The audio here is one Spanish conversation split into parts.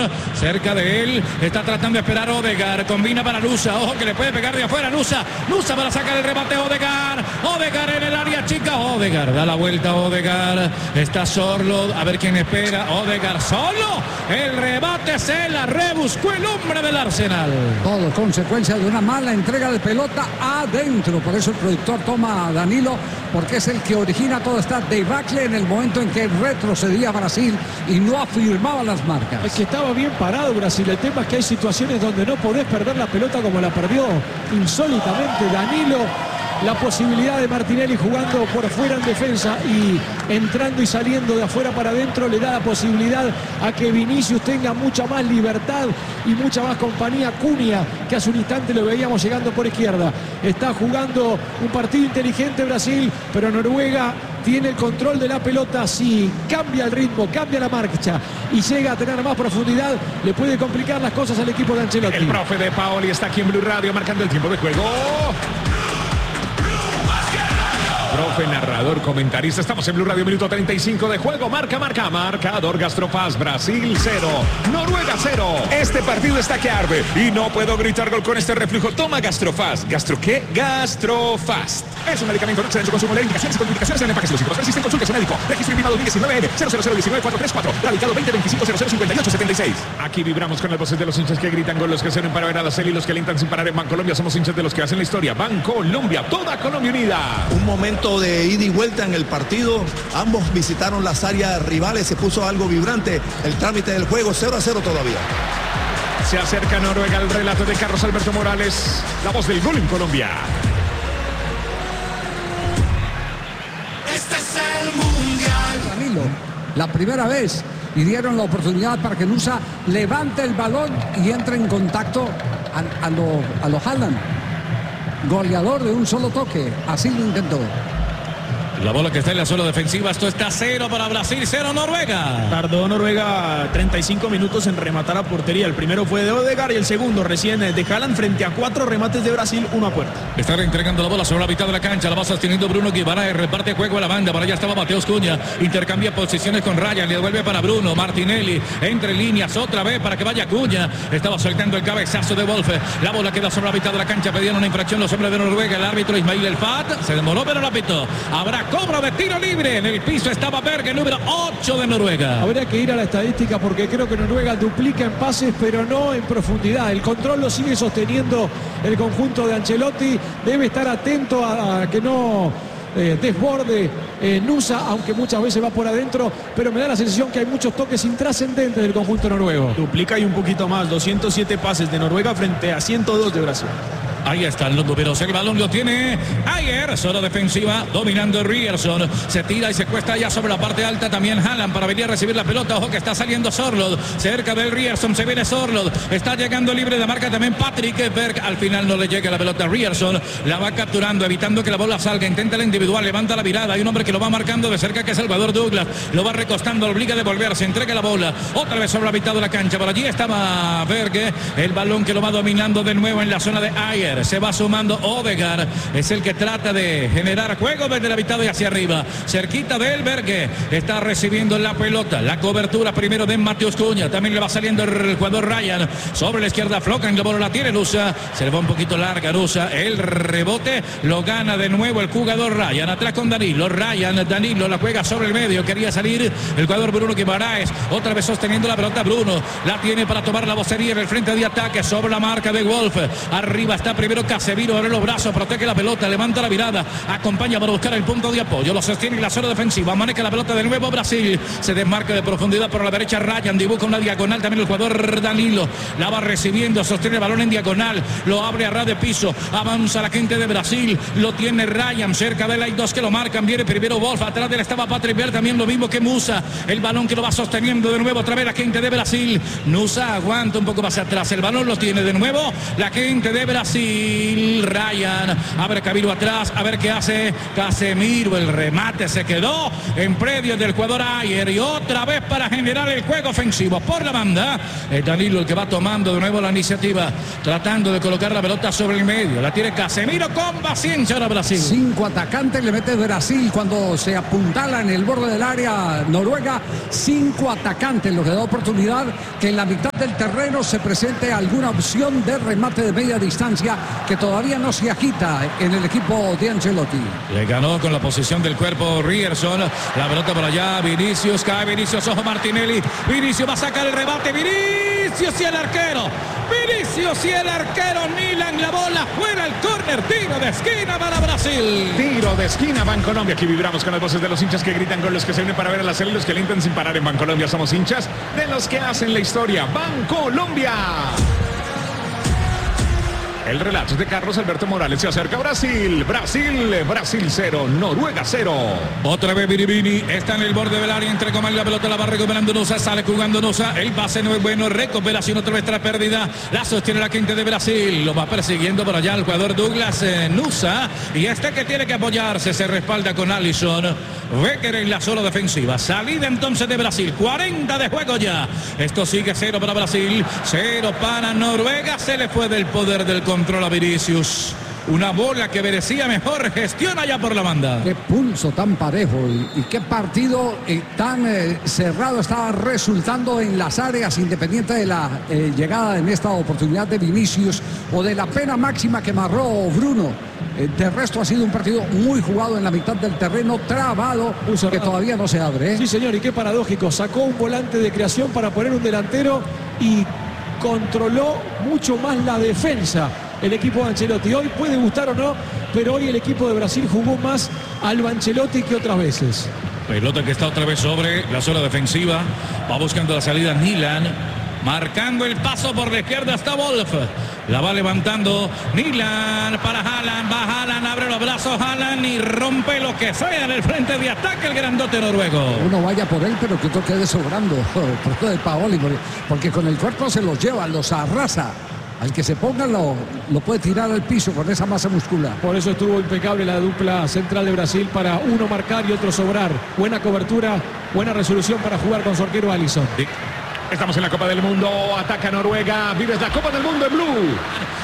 Rierson. Cerca de él. Está tratando de esperar Odegaard. Combina para Nusa. Ojo que le puede pegar de afuera. Nusa para sacar el remate. Odegaard en el área chica. Odegaard da la vuelta. Odegaard. Está Sorloth. A ver quién espera. Odegaard solo. El remate se la rebuscó el hombre del Arsenal. Todo consecuencia de una mala entrega de pelota adentro. Por eso el productor toma a Danilo, porque es el que origina toda esta debacle en el momento en que retrocedía Brasil y no afirmaba las marcas. Es que estaba bien parado Brasil. El tema es que hay situaciones donde no podés perder la pelota como la perdió insólitamente Danilo. La posibilidad de Martinelli jugando por fuera en defensa y entrando y saliendo de afuera para adentro le da la posibilidad a que Vinicius tenga mucha más libertad y mucha más compañía. Cunha, que hace un instante lo veíamos llegando por izquierda. Está jugando un partido inteligente Brasil, pero Noruega tiene el control de la pelota. Si cambia el ritmo, cambia la marcha y llega a tener más profundidad, le puede complicar las cosas al equipo de Ancelotti. El profe de Paoli está aquí en Blue Radio marcando el tiempo de juego. Profe, narrador, comentarista. Estamos en Blue Radio, minuto 35 de juego. Marcador Gastrofast. Brasil 0, Noruega 0. Este partido está que arde y no puedo gritar gol con este reflujo. Toma Gastrofast. ¿Gastro qué? Gastrofast. Es un medicamento, no excede en su consumo. Leer indicaciones y contraindicaciones en el empaque. Si los síntomas persisten, consulte a su médico. Registro INVIMA 2019 00019-434. Radicado 2025-0058-76. Aquí vibramos con las voces de los hinchas que gritan con los que se unen para ver a la serie y los que alientan sin parar en Bancolombia. Somos hinchas de los que hacen la historia. Bancolombia, toda Colombia unida. Un momento de ida y vuelta en el partido. Ambos visitaron las áreas rivales. Se puso algo vibrante el trámite del juego. 0-0 todavía. Se acerca Noruega al relato de Carlos Alberto Morales, la voz del gol en Colombia. Este es el Mundial. Danilo, la primera vez, y dieron la oportunidad para que Nusa levante el balón y entre en contacto a lo Haaland. Goleador de un solo toque, así lo intentó. La bola que está en la zona defensiva. Esto está 0 para Brasil, 0 Noruega. Tardó Noruega 35 minutos en rematar a portería. El primero fue de Odegaard y el segundo recién de Haaland frente a 4 remates de Brasil, 1 a puerta. Está entregando la bola sobre la mitad de la cancha. La va sosteniendo Bruno Guimaraes. Reparte juego a la banda. Para allá estaba Mateus Cunha. Intercambia posiciones con Ryan. Le devuelve para Bruno. Martinelli entre líneas otra vez para que vaya Cunha. Estaba soltando el cabezazo de Wolf. La bola queda sobre la mitad de la cancha. Pedían una infracción los hombres de Noruega. El árbitro Ismail El Fat se demoró, pero la pitó. Habrá cobro de tiro libre. En el piso estaba Berg, el número 8 de Noruega. Habría que ir a la estadística porque creo que Noruega duplica en pases, pero no en profundidad. El control lo sigue sosteniendo el conjunto de Ancelotti. Debe estar atento a que no desborde Nusa, aunque muchas veces va por adentro, pero me da la sensación que hay muchos toques intrascendentes del conjunto noruego. Duplica y un poquito más, 207 pases de Noruega frente a 102 de Brasil. Ahí están los números, el balón lo tiene Ayer, zona defensiva, dominando Rierson, se tira y se cuesta ya sobre la parte alta también Haaland para venir a recibir la pelota. Ojo que está saliendo Sorloth, cerca del Rierson, se viene Sorloth, está llegando libre de marca también Patrick Berg, al final no le llega la pelota a Rierson, la va capturando, evitando que la bola salga, intenta la individual, levanta la mirada, hay un hombre que lo va marcando de cerca que es Salvador Douglas, lo va recostando, obliga a devolverse, entrega la bola, otra vez sobre la mitad de la cancha, por allí estaba Berg, el balón que lo va dominando de nuevo en la zona de Ayer. Se va sumando Odegaard, es el que trata de generar juego desde la mitad de hacia arriba, cerquita de Berg, está recibiendo la pelota, la cobertura primero de Mateus Cunha, también le va saliendo el jugador Ryan, sobre la izquierda Flocan, la bola la tiene Nusa, se le va un poquito larga Nusa, el rebote lo gana de nuevo el jugador Ryan, atrás con Danilo, Danilo la juega sobre el medio, quería salir el jugador Bruno Guimaraes, otra vez sosteniendo la pelota Bruno, la tiene para tomar la vocería en el frente de ataque, sobre la marca de Wolf, arriba está primero Casemiro, abre los brazos, protege la pelota, levanta la mirada, acompaña para buscar el punto de apoyo, lo sostiene en la zona defensiva, maneja la pelota de nuevo Brasil, se desmarca de profundidad por la derecha Ryan, dibuja una diagonal también el jugador Danilo, la va recibiendo, sostiene el balón en diagonal, lo abre a ras de piso, avanza la gente de Brasil, lo tiene Ryan, cerca de él hay dos que lo marcan, viene primero Wolf, atrás de él estaba Patrick Berg, también lo mismo que Musa, el balón que lo va sosteniendo de nuevo otra vez la gente de Brasil, Nusa aguanta un poco más atrás, el balón lo tiene de nuevo la gente de Brasil. Brasil. Ryan abre camino atrás, a ver qué hace Casemiro. El remate se quedó en predio del jugador Ayer y otra vez para generar el juego ofensivo por la banda. Es Danilo el que va tomando de nuevo la iniciativa, tratando de colocar la pelota sobre el medio. La tiene Casemiro con paciencia ahora Brasil. 5 atacantes le mete Brasil cuando se apuntala en el borde del área Noruega. 5 atacantes, lo que da oportunidad que en la mitad del terreno se presente alguna opción de remate de media distancia que todavía no se agita en el equipo de Ancelotti. Le ganó con la posición del cuerpo Ryerson. La pelota por allá, Vinicius, cae Vinicius, ojo Martinelli. Vinicius va a sacar el rebate, Vinicius y el arquero. Vinicius y el arquero Milan, la bola fuera el córner, tiro de esquina para Brasil. Tiro de esquina, Bancolombia. Aquí vibramos con las voces de los hinchas que gritan, con los que se unen para ver a las células que alientan sin parar. En Bancolombia somos hinchas de los que hacen la historia. Bancolombia. El relato es de Carlos Alberto Morales. Se acerca Brasil. Brasil 0, Noruega 0. Otra vez Vini está en el borde del área, entre comas la pelota, la va recuperando Nusa, sale jugando Nusa, el pase no es bueno, recuperación otra vez tras pérdida, la sostiene la gente de Brasil, lo va persiguiendo por allá el jugador Douglas Nusa, y este que tiene que apoyarse, se respalda con Alisson. Becker en la zona defensiva, salida entonces de Brasil, 40 de juego ya, esto sigue 0 para Brasil, 0 para Noruega, se le fue del poder del control a Vinicius. Una bola que merecía mejor gestión allá por la banda. Qué pulso tan parejo y qué partido tan cerrado está resultando en las áreas, independiente de la llegada en esta oportunidad de Vinicius o de la pena máxima que marró Bruno. De resto ha sido un partido muy jugado en la mitad del terreno, trabado, que todavía no se abre. Sí, señor, y qué paradójico. Sacó un volante de creación para poner un delantero y controló mucho más la defensa el equipo de Ancelotti. Hoy puede gustar o no, pero hoy el equipo de Brasil jugó más a lo Ancelotti que otras veces. Pelota que está otra vez sobre la zona defensiva. Va buscando la salida Nilan. Marcando el paso por la izquierda está Wolf. La va levantando Nilan para Haaland. Va Haaland, abre los brazos Haaland y rompe lo que sea en el frente de ataque el grandote noruego. Uno vaya por él, pero que otro quede sobrando. Por de Paoli, porque con el cuerpo se los lleva, los arrasa. Al que se ponga lo puede tirar al piso con esa masa muscular. Por eso estuvo impecable la dupla central de Brasil para uno marcar y otro sobrar. Buena cobertura, buena resolución para jugar con su arquero Alisson. Estamos en la Copa del Mundo, ataca Noruega, vives la Copa del Mundo en Blue.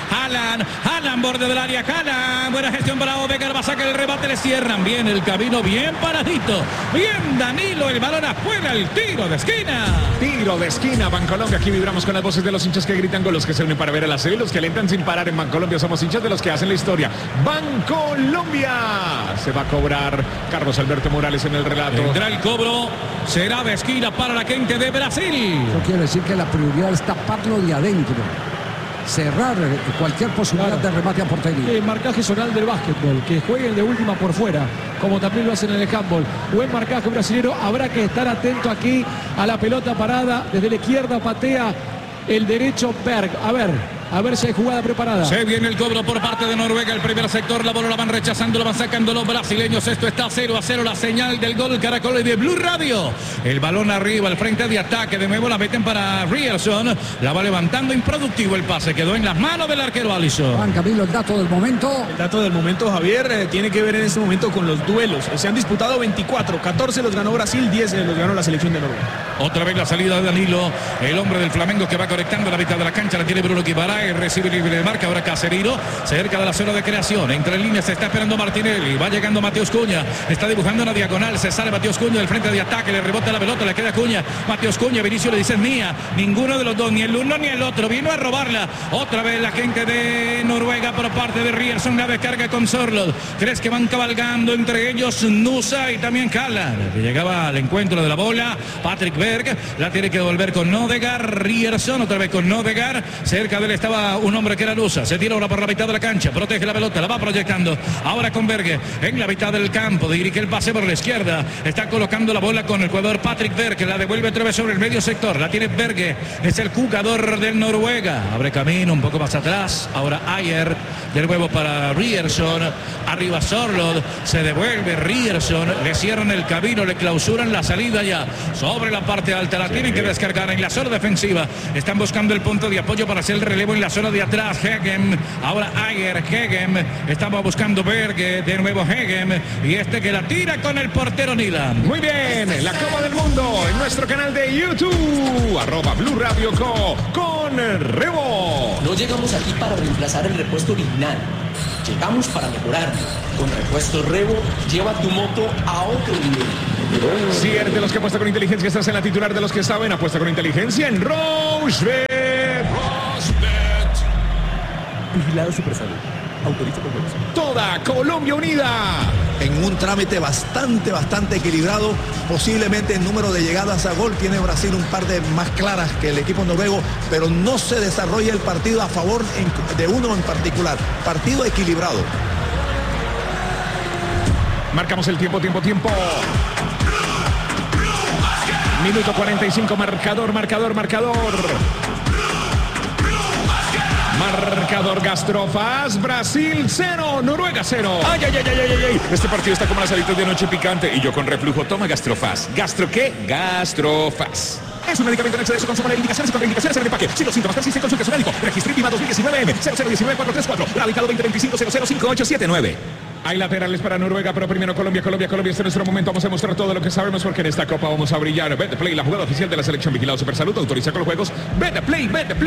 Haaland, borde del área, Haaland, buena gestión para Odegaard, va a sacar el rebate, le cierran bien el camino, bien paradito, bien Danilo, el balón afuera, el tiro de esquina. Tiro de esquina, Bancolombia, aquí vibramos con las voces de los hinchas que gritan, con los que se unen para ver a la serie, los que alentan sin parar. En Bancolombia somos hinchas de los que hacen la historia. Bancolombia, se va a cobrar Carlos Alberto Morales en el relato. Tendrá el cobro, será de esquina para la gente de Brasil. Eso quiere decir que la prioridad es taparlo de adentro, cerrar cualquier posibilidad de remate a portería. El marcaje zonal del básquetbol, que jueguen de última por fuera, como también lo hacen en el handball. Buen marcaje brasilero, habrá que estar atento aquí a la pelota parada. Desde la izquierda patea el derecho Berg. A ver si hay jugada preparada. Se viene el cobro por parte de Noruega. El primer sector, la bola la van rechazando, la van sacando los brasileños. Esto está 0-0. La señal del gol Caracol y de Blue Radio. El balón arriba, al frente de ataque. De nuevo la meten para Ryerson. La va levantando, improductivo el pase. Quedó en las manos del arquero Alisson. Juan Camilo, el dato del momento. El dato del momento, Javier, tiene que ver en este momento con los duelos. Se han disputado 24. 14 los ganó Brasil, 10 los ganó la selección de Noruega. Otra vez la salida de Danilo. El hombre del Flamengo que va conectando la mitad de la cancha. La tiene Bruno Guimarães. Recibe libre de marca. Ahora Casemiro. Cerca de la zona de creación. Entre líneas se está esperando Martinelli. Va llegando Matheus Cunha. Está dibujando una diagonal. Se sale Matheus Cunha del frente de ataque. Le rebota la pelota. Le queda Cunha. Matheus Cunha. Vinicius le dice es mía. Ninguno de los dos. Ni el uno ni el otro. Vino a robarla. Otra vez la gente de Noruega por parte de Ryerson. La descarga con Sorloth. Crees que van cabalgando entre ellos Nusa y también Haaland. Que llegaba al encuentro de la bola. Patrick Berg. La tiene que devolver con Odegaard. Ryerson. Otra vez con Odegaard. Cerca de él estaba un hombre que era Nusa. Se tira ahora por la mitad de la cancha. Protege la pelota. La va proyectando. Ahora con Berg. En la mitad del campo. Dirige el pase por la izquierda. Está colocando la bola con el jugador Patrick Berg. Que la devuelve otra vez sobre el medio sector. La tiene Berg. Es el jugador del Noruega. Abre camino un poco más atrás. Ahora Ayer. De nuevo para Ryerson. Arriba Sorloth. Se devuelve Ryerson. Le cierran el camino. Le clausuran la salida ya. Sobre la parte alta. La tienen que descargar en la zona defensiva. Están buscando el punto de apoyo para hacer el relevo en la zona de atrás. Hegem, ahora Ayer, Hegem, estamos buscando Berge, de nuevo Hegem, y este que la tira con el portero Nilan. Muy bien, la Copa del Mundo en nuestro canal de YouTube, @Blue Radio Co, con Rebo. No llegamos aquí para reemplazar el repuesto original. Llegamos para mejorarlo. Con Repuesto Rebo, lleva tu moto a otro nivel. Si eres de los que apuesta con inteligencia, estás en la titular de los que saben, apuesta con inteligencia en Rochebet. Vigilado Supersalud. Autoriza con juegos. Toda Colombia unida. En un trámite bastante equilibrado, posiblemente en número de llegadas a gol tiene Brasil un par de más claras que el equipo noruego, pero no se desarrolla el partido a favor de uno en particular. Partido equilibrado. Marcamos el tiempo. Minuto 45, marcador. Marcador Gastrofaz, Brasil 0, Noruega 0. Ay. Este partido está como las alitas de noche picante y yo con reflujo. Toma Gastrofaz. ¿Gastro qué? Gastrofaz. Es un medicamento en exceso, consumo de indicaciones y contraindicaciones en el empaque. Si los síntomas persisten, consulte a su médico. Registro INVIMA 2019 M 0019434. Radicado 2025-005879. Hay laterales para Noruega, pero primero Colombia. Este es nuestro momento. Vamos a mostrar todo lo que sabemos porque en esta Copa vamos a brillar. Betplay, la jugada oficial de la selección vigilado Supersalud, autoriza con los juegos. Betplay.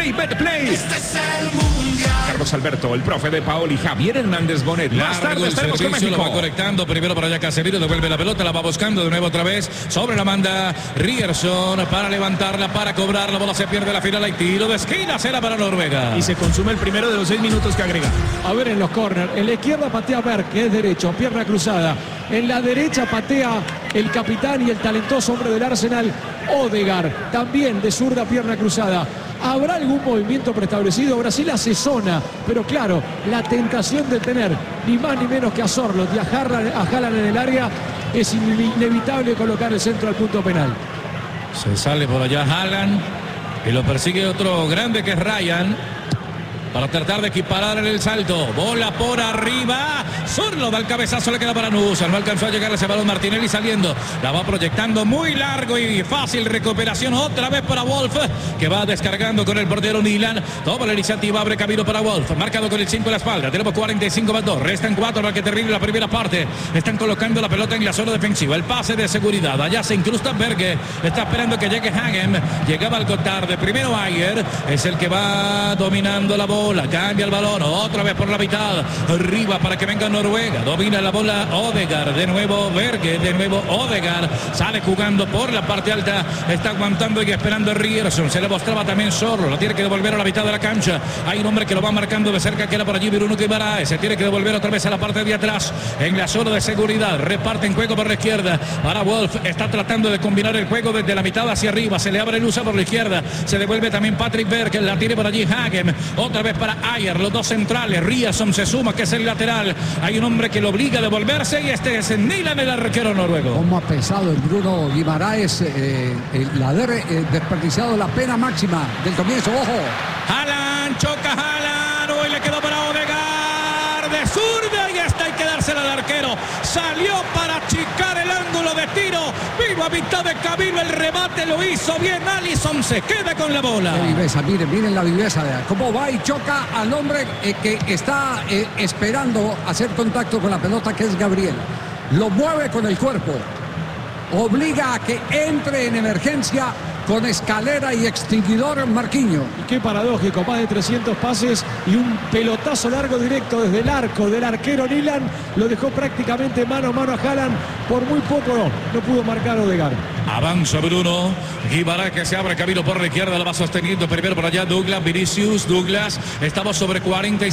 Este es el mundial. Carlos Alberto, el profe de Paoli, Javier Hernández Bonet. Más tarde estaremos con México. Lo va conectando primero para allá Casemiro, devuelve la pelota, la va buscando de nuevo otra vez. Sobre la manda Ryerson para levantarla, para cobrar. La bola se pierde la final. Hay tiro de esquina, será para Noruega. Y se consume el primero de los 6 minutos que agrega. A ver en los corners. En la izquierda patea Berg, que es derecho, pierna cruzada. En la derecha patea el capitán y el talentoso hombre del Arsenal, Odegaard, también de zurda, pierna cruzada. ¿Habrá algún movimiento preestablecido? Brasil hace zona, pero claro, la tentación de tener ni más ni menos que a Sorloth y a Haaland en el área es inevitable colocar el centro al punto penal. Se sale por allá Haaland y lo persigue otro grande que es Ryan. Para tratar de equiparar en el salto. Bola por arriba. Sorloth al cabezazo, le queda para Nusa. No alcanzó a llegar ese balón Martinelli saliendo. La va proyectando muy largo y fácil recuperación. Otra vez para Wolf, que va descargando con el portero Nilan. Toma la iniciativa, abre camino para Wolf. Marcado con el 5 en la espalda. Tenemos 45-2. Restan 4 para que termine la primera parte. Están colocando la pelota en la zona defensiva. El pase de seguridad. Allá se incrusta Berge. Está esperando que llegue Hegem. Llegaba algo tarde. Primero Ayer. Es el que va dominando la bola. Cambia el balón, otra vez por la mitad, arriba para que venga Noruega, domina la bola Odegaard, de nuevo Berge, de nuevo Odegaard, sale jugando por la parte alta, está aguantando y esperando a Ryerson, se le mostraba también Sorloth, lo tiene que devolver a la mitad de la cancha, hay un hombre que lo va marcando de cerca, que era por allí Bruno Guimaraes, se tiene que devolver otra vez a la parte de atrás, en la zona de seguridad, reparten juego por la izquierda, para Wolf, está tratando de combinar el juego desde la mitad hacia arriba, se le abre el uso por la izquierda, se devuelve también Patrick Berg, la tiene por allí Hegem, otra vez para Ayer, los dos centrales, Ryerson se suma, que es el lateral, hay un hombre que lo obliga a devolverse y este es Nilan, el arquero noruego. ¿Cómo ha pesado el Bruno Guimaraes, el haber desperdiciado la pena máxima del comienzo? ¡Ojo! Haaland, choca Haaland, hoy le quedó para Odegaard, de zurda y esta hay que dársela al arquero, salió para achicar el ángulo de tiro, vino a mitad de camino, el remate lo hizo bien, Alisson se queda con la bola. Qué viveza, miren la viveza, cómo va y choca al hombre que está esperando hacer contacto con la pelota, que es Gabriel, lo mueve con el cuerpo, obliga a que entre en emergencia con escalera y extinguidor Marquinhos. Y qué paradójico, más de 300 pases y un pelotazo largo directo desde el arco del arquero Nilan, lo dejó prácticamente mano a mano a Haaland, por muy poco no pudo marcar Odegaard. Avanza Bruno Guimaraes, que se abre camino por la izquierda, la va sosteniendo primero por allá Douglas Vinicius. Douglas, estamos sobre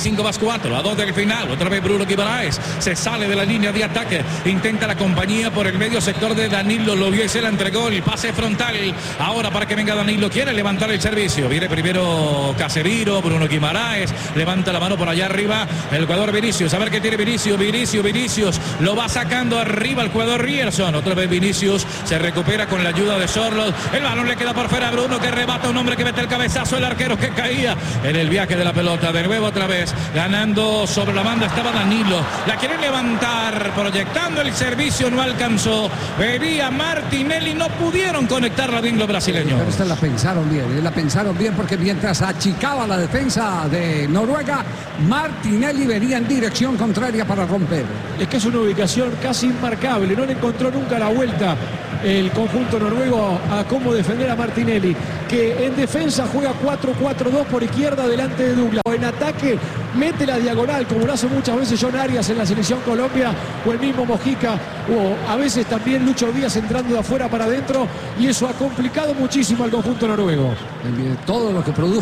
45+4, a 2 del final, otra vez Bruno Guimaraes, se sale de la línea de ataque, intenta la compañía por el medio sector de Danilo, lo vio y se la entregó, el pase frontal, ahora para que venga Danilo, quiere levantar el servicio, viene primero Casemiro, Bruno Guimaraes, levanta la mano por allá arriba, el jugador Vinicius, a ver qué tiene Vinicius, lo va sacando arriba el jugador Ryerson, otra vez Vinicius, se recupera con la ayuda de Sorloth. El balón le queda por fuera a Bruno, que rebata un hombre que mete el cabezazo. El arquero que caía en el viaje de la pelota. De nuevo otra vez ganando sobre la banda estaba Danilo. La quieren levantar, proyectando el servicio, no alcanzó. Venía Martinelli, no pudieron conectarla bien los brasileños. Pero esta la pensaron bien porque mientras achicaba la defensa de Noruega, Martinelli venía en dirección contraria para romper. Es que es una ubicación casi inmarcable, no le encontró nunca la vuelta el conjunto noruego a cómo defender a Martinelli, que en defensa juega 4-4-2 por izquierda delante de Douglas. En ataque mete la diagonal, como lo hace muchas veces John Arias en la selección Colombia, o el mismo Mojica, o a veces también Lucho Díaz entrando de afuera para adentro, y eso ha complicado muchísimo al conjunto noruego. Todo lo que produjo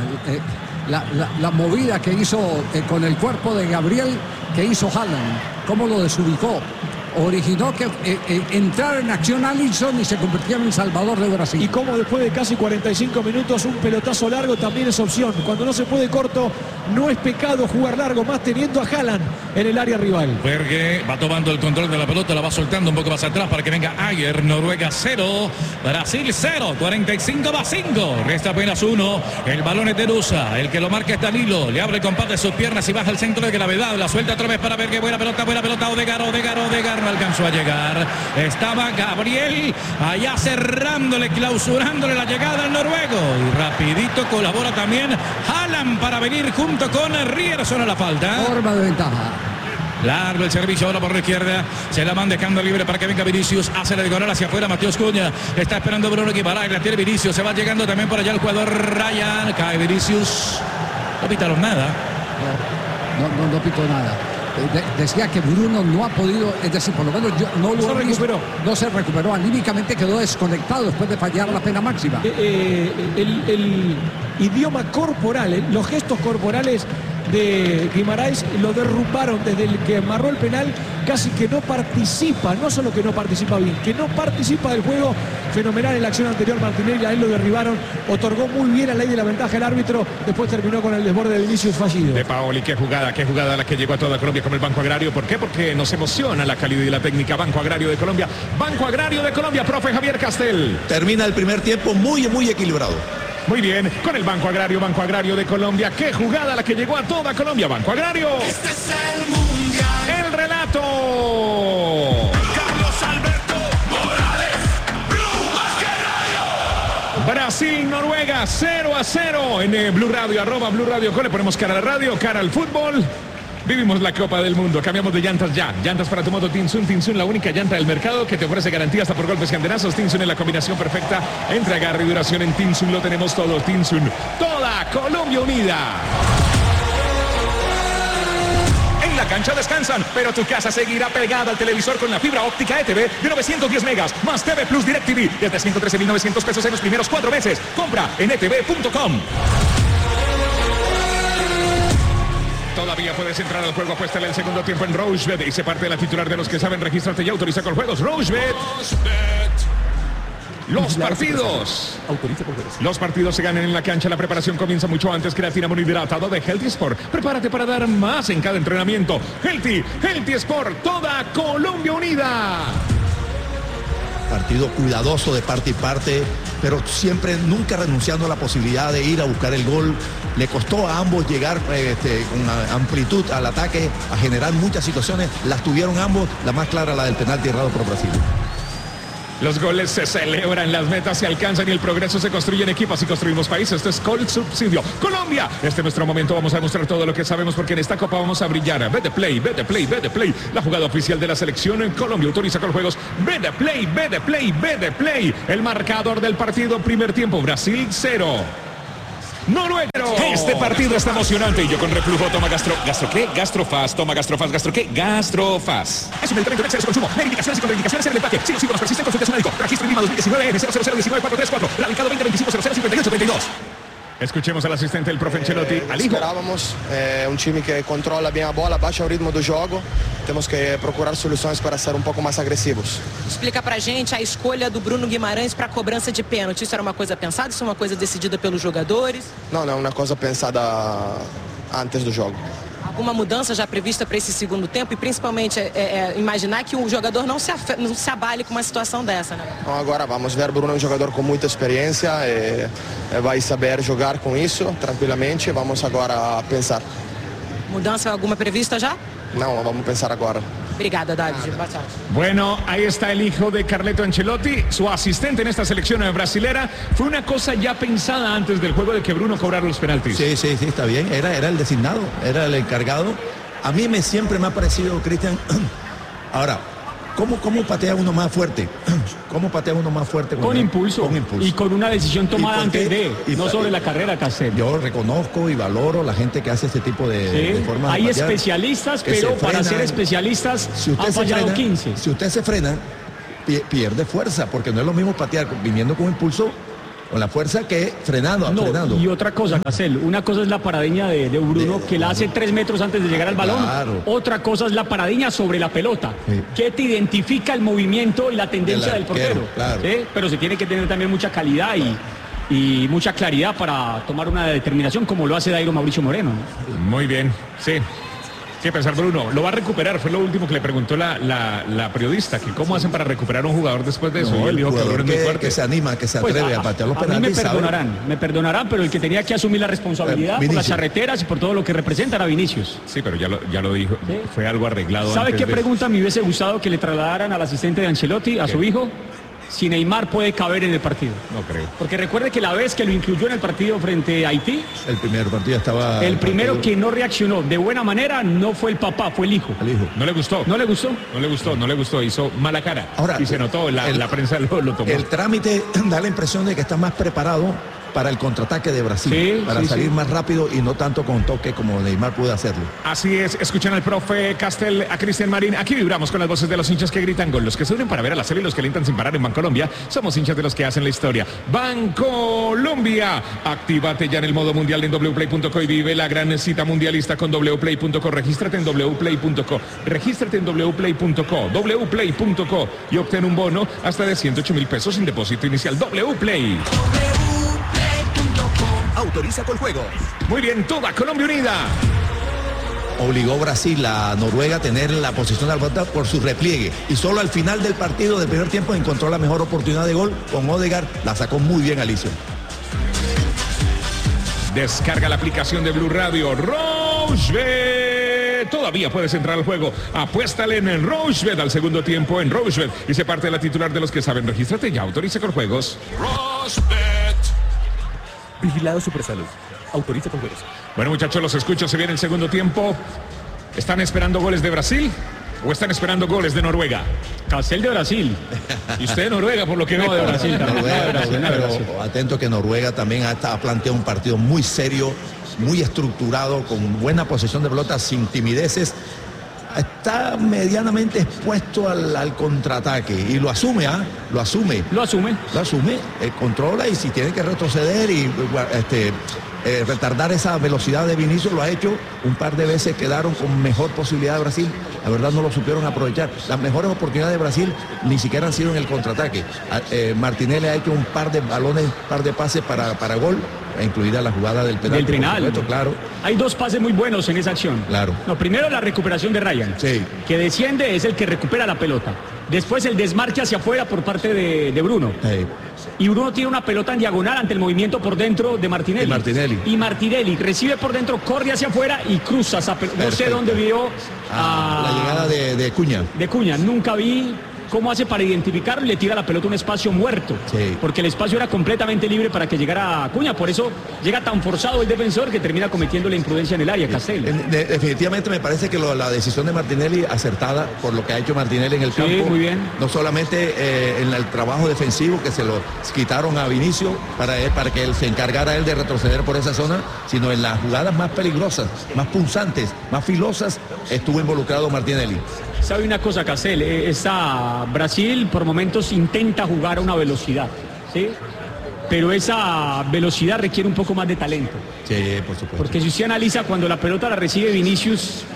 la movida que hizo con el cuerpo de Gabriel, que hizo Haaland, cómo lo desubicó, originó que entrara en acción Alisson y se convirtiera en salvador de Brasil. Y como después de casi 45 minutos un pelotazo largo también es opción. Cuando no se puede corto, no es pecado jugar largo, más teniendo a Haaland en el área rival. Berge va tomando el control de la pelota, la va soltando un poco más atrás para que venga Ayer. Noruega 0, Brasil 0, 45-5. Resta apenas 1. El balón es de Nusa, el que lo marca es Danilo. Le abre el compás de sus piernas y baja al centro de gravedad. La suelta otra vez para Berge. Buena pelota. Odegaard no alcanzó a llegar. Estaba Gabriel allá cerrándole, clausurándole la llegada al noruego. Y rapidito colabora también Haaland para venir junto con Ryerson a la falta. Forma de ventaja. Largo el servicio ahora por la izquierda. Se la van dejando libre para que venga Vinicius. Hace la diagonal hacia afuera Matheus Cunha. Está esperando Bruno Guimaraes. La tiene Vinicius. Se va llegando también por allá el jugador Ryan. Cae Vinicius. No pitaron nada. No pitó nada. Decía que Bruno no ha podido, es decir, por lo menos yo no lo recuperó. No se recuperó, anímicamente quedó desconectado después de fallar la pena máxima. El idioma corporal, los gestos corporales de Guimaraes lo derrumbaron desde el que amarró el penal. Casi que no participa, no solo que no participa bien, que no participa del juego. Fenomenal en la acción anterior Martinelli, a él lo derribaron, otorgó muy bien la ley de la ventaja el árbitro, después terminó con el desborde de Vinicius fallido. De Paoli, qué jugada la que llegó a toda Colombia con el Banco Agrario. ¿Por qué? Porque nos emociona la calidad y la técnica. Banco Agrario de Colombia, profe Javier Castel. Termina el primer tiempo muy equilibrado. Muy bien, con el Banco Agrario de Colombia. Qué jugada la que llegó a toda Colombia. Banco Agrario. Este es el mundial. El relato. Carlos Alberto Morales. Brasil, Noruega, 0-0 en Blue Radio, @Blue Radio. Le ponemos cara a la radio, cara al fútbol. Vivimos la Copa del Mundo, cambiamos de llantas ya. Llantas para tu moto Tinsun, la única llanta del mercado que te ofrece garantía hasta por golpes y andenazos. Tinsun es la combinación perfecta entre agarre y duración. En Tinsun lo tenemos todo. Tinsun, toda Colombia unida. En la cancha descansan, pero tu casa seguirá pegada al televisor con la fibra óptica ETV de 910 megas, más TV Plus DirecTV, desde 113.900 pesos en los primeros 4 meses. Compra en etv.com. Todavía puedes entrar al juego, apuéstale el segundo tiempo en Rochebet y se parte de la titular de los que saben registrarte y autoriza con juegos. Rochebet. Los partidos se ganan en la cancha. La preparación comienza mucho antes. Creatina monohidratado de Healthy Sport. Prepárate para dar más en cada entrenamiento. Healthy Sport, toda Colombia unida. Partido cuidadoso de parte y parte, pero siempre, nunca renunciando a la posibilidad de ir a buscar el gol. Le costó a ambos llegar con amplitud al ataque, a generar muchas situaciones. Las tuvieron ambos, la más clara la del penalti errado por Brasil. Los goles se celebran, las metas se alcanzan y el progreso se construye en equipas y construimos países. Esto es Col Subsidio. Colombia, este es nuestro momento. Vamos a demostrar todo lo que sabemos porque en esta copa vamos a brillar. Betplay. La jugada oficial de la selección en Colombia. Autoriza con juegos. Betplay. El marcador del partido, primer tiempo. Brasil 0. Noruega. Este partido está emocionante y yo con reflujo toma Gastrofaz. Toma Gastrofaz. Es un medicamento de exceso de consumo. Verificaciones y contraindicaciones en el empaque. Si los síntomas persisten, consulte a su médico. Registro INVIMA 2019 N00019434. Radicado 2025-0058-22. Escuchemos al asistente del profe Ancelotti. Esperávamos un time que controla bien a bola, baixa o ritmo do jogo. Temos que procurar soluções para ser pouco mais agressivos. Explica pra gente a escolha do Bruno Guimaraes para a cobrança de pênalti. Isso era uma coisa pensada? Isso é uma coisa decidida pelos jogadores? Não, é uma coisa pensada antes do jogo. Alguma mudança já prevista para esse segundo tempo e principalmente imaginar que o jogador não se abale com uma situação dessa, né? Então, agora vamos ver, Bruno é um jogador com muita experiência, vai saber jogar com isso tranquilamente. Vamos agora pensar. Mudança alguma prevista já? Não, vamos pensar agora. Obrigada, David. Boa tarde. Bueno, ahí está el hijo de Carleto Ancelotti, su asistente en esta selección brasilera. Fue una cosa ya pensada antes del juego de que Bruno cobrara los penaltis. Sí, está bien. Era el designado, era el encargado. A mí siempre me ha parecido, Cristian. Ahora, ¿cómo patea uno más fuerte? ¿Cómo patea uno más fuerte? Con impulso. Con impulso. Y con una decisión tomada antes no sobre la carrera, Castel. Yo reconozco y valoro la gente que hace este tipo de formas hay de patear, especialistas, pero para ser especialistas han fallado 15. Si usted se frena, pierde fuerza, porque no es lo mismo patear viniendo con impulso, con la fuerza, que frenando. Y otra cosa, Castel, una cosa es la paradiña de Bruno, que la hace 3 metros antes de llegar al balón. Claro. Otra cosa es la paradiña sobre la pelota, que te identifica el movimiento y la tendencia del portero. Claro. Pero se tiene que tener también mucha calidad y mucha claridad para tomar una determinación, como lo hace Dairo Mauricio Moreno. Muy bien, sí. ¿Qué pensar, Bruno? Lo va a recuperar, fue lo último que le preguntó la periodista, que cómo hacen para recuperar a un jugador después de eso. No, Él dijo que se anima, que se atreve a patear los penaltis. Me perdonarán, pero el que tenía que asumir la responsabilidad por las charreteras y por todo lo que representa era Vinicius. Sí, pero ya lo dijo, ¿sí? Fue algo arreglado. ¿Sabe qué pregunta me hubiese gustado que le trasladaran al asistente de Ancelotti, a su hijo? Si Neymar puede caber en el partido. No creo. Porque recuerde que la vez que lo incluyó en el partido frente a Haití, el primer partido estaba... El primero que no reaccionó de buena manera no fue el papá, fue el hijo. ¿No le gustó? ¿No le gustó? No le gustó, hizo mala cara. Ahora, y se notó, la prensa lo tomó. El trámite da la impresión de que está más preparado para el contraataque de Brasil, para salir más rápido y no tanto con toque como Neymar pudo hacerlo. Así es, escuchan al profe Castel, a Cristian Marín. Aquí vibramos con las voces de los hinchas que gritan gol, los que se unen para ver a la serie y los que alientan sin parar en Bancolombia. Somos hinchas de los que hacen la historia. Bancolombia, actívate ya en el modo mundial en wplay.co y vive la gran cita mundialista con wplay.co. Regístrate en wplay.co, wplay.co y obtén un bono hasta de 108.000 pesos sin depósito inicial. Wplay. Autoriza con juego. Muy bien, toda Colombia unida. Obligó Brasil a Noruega a tener la posición de la pelota por su repliegue. Y solo al final del partido, del primer tiempo, encontró la mejor oportunidad de gol con Odegaard. La sacó muy bien Alicio. Descarga la aplicación de Blue Radio. Rochebet. Todavía puedes entrar al juego. Apuéstale en el Rochebet al segundo tiempo en Rochebet. Y se parte de la titular de los que saben. Regístrate ya. Autoriza con juegos. Rochebet. Vigilado Supersalud. Autoriza con juegos. Bueno, muchachos, los escucho. Se viene el segundo tiempo. ¿Están esperando goles de Brasil o están esperando goles de Noruega? Castel de Brasil. Y usted de Noruega, por lo que veo. De Brasil también. Pero atento que Noruega también ha planteado un partido muy serio, muy estructurado, con buena posesión de pelota, sin timideces. Está medianamente expuesto al contraataque y lo asume, Lo asume, controla, y si tiene que retroceder y retardar esa velocidad de Vinicius, lo ha hecho un par de veces. Quedaron con mejor posibilidad de Brasil, la verdad no lo supieron aprovechar. Las mejores oportunidades de Brasil ni siquiera han sido en el contraataque. Martinelli ha hecho un par de balones, un par de pases para gol, incluida la jugada del penal. Claro. Hay 2 pases muy buenos en esa acción. Claro. No, primero la recuperación de Ryan, que desciende, es el que recupera la pelota. Después el desmarque hacia afuera por parte de Bruno. Y Bruno tiene una pelota en diagonal ante el movimiento por dentro de Martinelli. Y Martinelli recibe por dentro, corre hacia afuera y cruza esa pelota. No sé dónde vio la llegada de Cuña. De Cuña, nunca vi cómo hace para identificarlo y le tira la pelota a un espacio muerto. Porque el espacio era completamente libre para que llegara Cuña. Por eso llega tan forzado el defensor que termina cometiendo la imprudencia en el área, Castel. Definitivamente me parece que la decisión de Martinelli acertada por lo que ha hecho Martinelli en el campo. Muy bien. No solamente en el trabajo defensivo, que se lo quitaron a Vinicius para que él se encargara él de retroceder por esa zona, sino en las jugadas más peligrosas, más punzantes, más filosas, estuvo involucrado Martinelli. ¿Sabe una cosa, Castel? Brasil por momentos intenta jugar a una velocidad, ¿sí? Pero esa velocidad requiere un poco más de talento. Sí, por supuesto. Porque si usted analiza cuando la pelota la recibe Vinicius,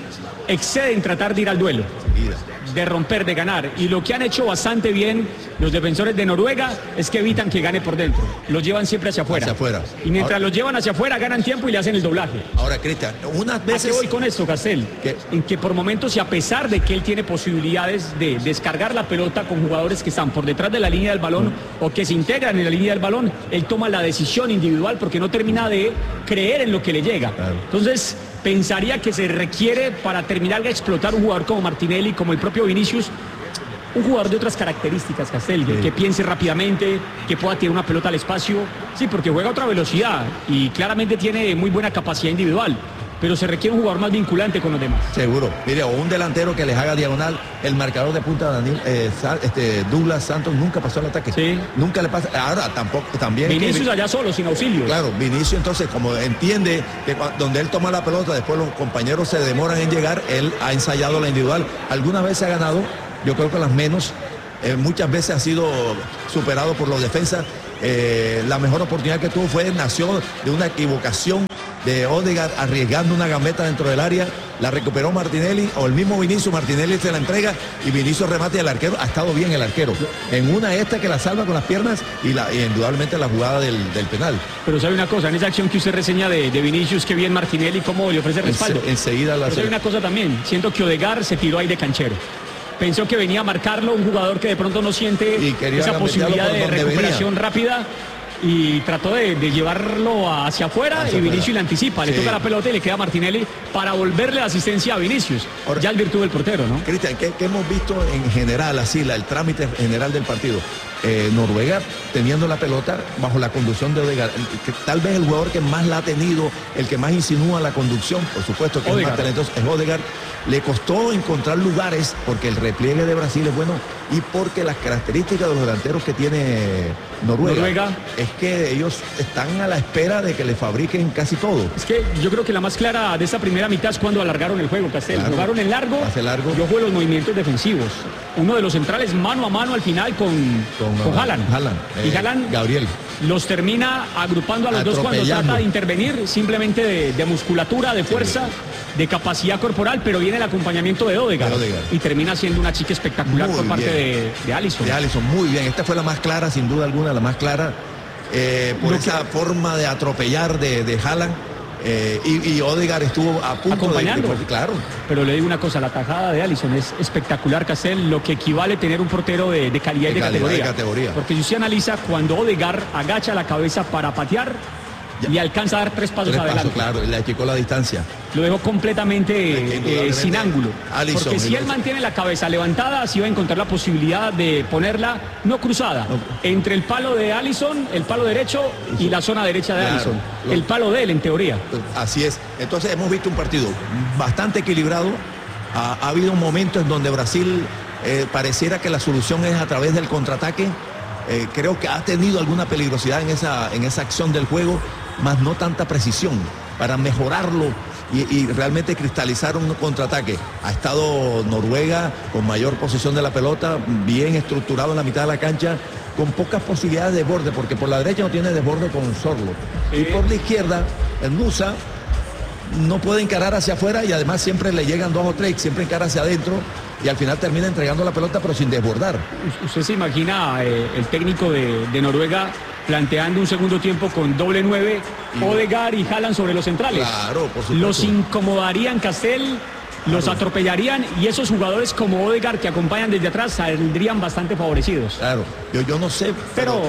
excede en tratar de ir al duelo, de romper, de ganar. Y lo que han hecho bastante bien los defensores de Noruega es que evitan que gane por dentro. Los llevan siempre hacia afuera. Y mientras los llevan hacia afuera, ganan tiempo y le hacen el doblaje. Ahora, Cristian, unas veces... ¿A qué voy con esto, Castel? En que por momentos, y a pesar de que él tiene posibilidades de descargar la pelota con jugadores que están por detrás de la línea del balón o que se integran en la línea del balón, él toma la decisión individual porque no termina de creer en lo que le llega. Entonces, pensaría que se requiere para terminar de explotar un jugador como Martinelli, como el propio Vinicius, un jugador de otras características, Castel, que piense rápidamente, que pueda tirar una pelota al espacio, sí, porque juega a otra velocidad y claramente tiene muy buena capacidad individual, pero se requiere un jugador más vinculante con los demás. Seguro. Mire, o un delantero que les haga diagonal. El marcador de punta Douglas Santos nunca pasó al ataque. Sí. Nunca le pasa. Ahora también. Vinicius allá solo, sin auxilio. Claro, Vinicius entonces, como entiende que donde él toma la pelota, después los compañeros se demoran en llegar, él ha ensayado la individual. Algunas veces ha ganado, yo creo que las menos. Muchas veces ha sido superado por los defensas. La mejor oportunidad que tuvo nació de una equivocación de Odegaard arriesgando una gambeta dentro del área, la recuperó Martinelli o el mismo Vinicius. Martinelli se la entrega y Vinicius remate al arquero. Ha estado bien el arquero en una que la salva con las piernas y indudablemente la jugada del penal. Pero sabe una cosa, en esa acción que usted reseña de Vinicius, que bien Martinelli, cómo le ofrece respaldo. Enseguida la... Pero sabe una cosa también, siento que Odegaard se tiró ahí de canchero. Pensó que venía a marcarlo un jugador que de pronto no siente esa posibilidad de recuperación rápida y trató de llevarlo hacia afuera y Vinicius le anticipa, le toca la pelota y le queda a Martinelli para volverle la asistencia a Vinicius. Ya el virtud del portero, ¿no? Cristian, ¿qué hemos visto en general, así, el trámite general del partido? Noruega teniendo la pelota bajo la conducción de Odegaard, que tal vez el jugador que más la ha tenido, el que más insinúa la conducción, por supuesto que Odegaard. Es más talentoso, es Odegaard. Le costó encontrar lugares porque el repliegue de Brasil es bueno y porque las características de los delanteros que tiene Noruega es que ellos están a la espera de que le fabriquen casi todo. Es que yo creo que la más clara de esta primera mitad es cuando alargaron el juego, Castel. Claro. Jugaron en largo. Yo juego los movimientos defensivos. Uno de los centrales mano a mano al final con Haaland. Y Haaland Gabriel los termina agrupando a los dos cuando trata de intervenir, simplemente de musculatura, de fuerza, de capacidad corporal, pero viene el acompañamiento de Odegaard. Y termina siendo una chica espectacular por parte de Alisson. De Alisson, muy bien. Esta fue la más clara, sin duda alguna, la más clara. Por esa forma de atropellar de Haaland. Y Odegaard estuvo a punto acompañando. Claro. Pero le digo una cosa, la tajada de Alisson es espectacular, Castel, lo que equivale a tener un portero de calidad y de categoría. Porque si usted analiza, cuando Odegaard agacha la cabeza para patear y alcanza a dar tres pasos adelante. Claro, le achicó la distancia. Lo dejó completamente sin ángulo. Alisson, porque si él mantiene la cabeza levantada, así va a encontrar la posibilidad de ponerla no cruzada, entre el palo de Alisson, el palo derecho y la zona derecha de Alisson. El palo de él, en teoría. Así es. Entonces hemos visto un partido bastante equilibrado. Ha habido momentos en donde Brasil pareciera que la solución es a través del contraataque. Creo que ha tenido alguna peligrosidad en esa acción del juego, más no tanta precisión para mejorarlo y realmente cristalizar un contraataque. Ha estado Noruega con mayor posesión de la pelota, bien estructurado en la mitad de la cancha, con pocas posibilidades de borde, porque por la derecha no tiene desborde con Sorloth. Y por la izquierda, el Nusa no puede encarar hacia afuera y además siempre le llegan dos o tres, siempre encara hacia adentro y al final termina entregando la pelota pero sin desbordar. ¿Usted se imagina el técnico de Noruega planteando un segundo tiempo con doble 9, Odegaard y Haaland sobre los centrales? Claro, por supuesto. Los incomodarían, Castel, los atropellarían y esos jugadores como Odegaard que acompañan desde atrás saldrían bastante favorecidos. Claro, yo no sé. Pero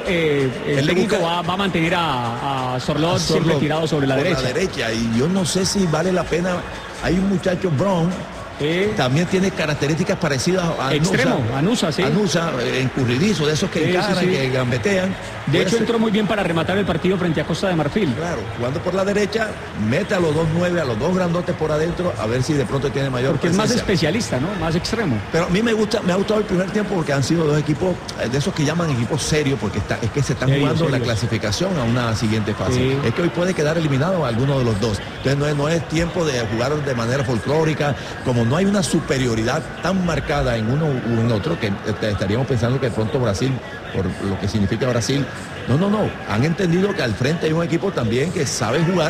el técnico va a mantener a Sorloth siempre tirado sobre la derecha. Y yo no sé si vale la pena. Hay un muchacho Brown. También tiene características parecidas a extremo, Anusa, sí. Anusa, encurridizo, de esos que encaran, que gambetean. De hecho, entró muy bien para rematar el partido frente a Costa de Marfil. Claro, jugando por la derecha, mete a los 2-9, a los dos grandotes por adentro, a ver si de pronto tiene mayor porque presencia. Es más especialista, ¿no? Más extremo. Pero a mí me ha gustado el primer tiempo porque han sido dos equipos, de esos que llaman equipos serios, porque es que se están jugando la clasificación a una siguiente fase. Sí. Es que hoy puede quedar eliminado alguno de los dos. Entonces no es tiempo de jugar de manera folclórica, como no hay una superioridad tan marcada en uno u en otro, que estaríamos pensando que de pronto Brasil, por lo que significa Brasil, no. Han entendido que al frente hay un equipo también que sabe jugar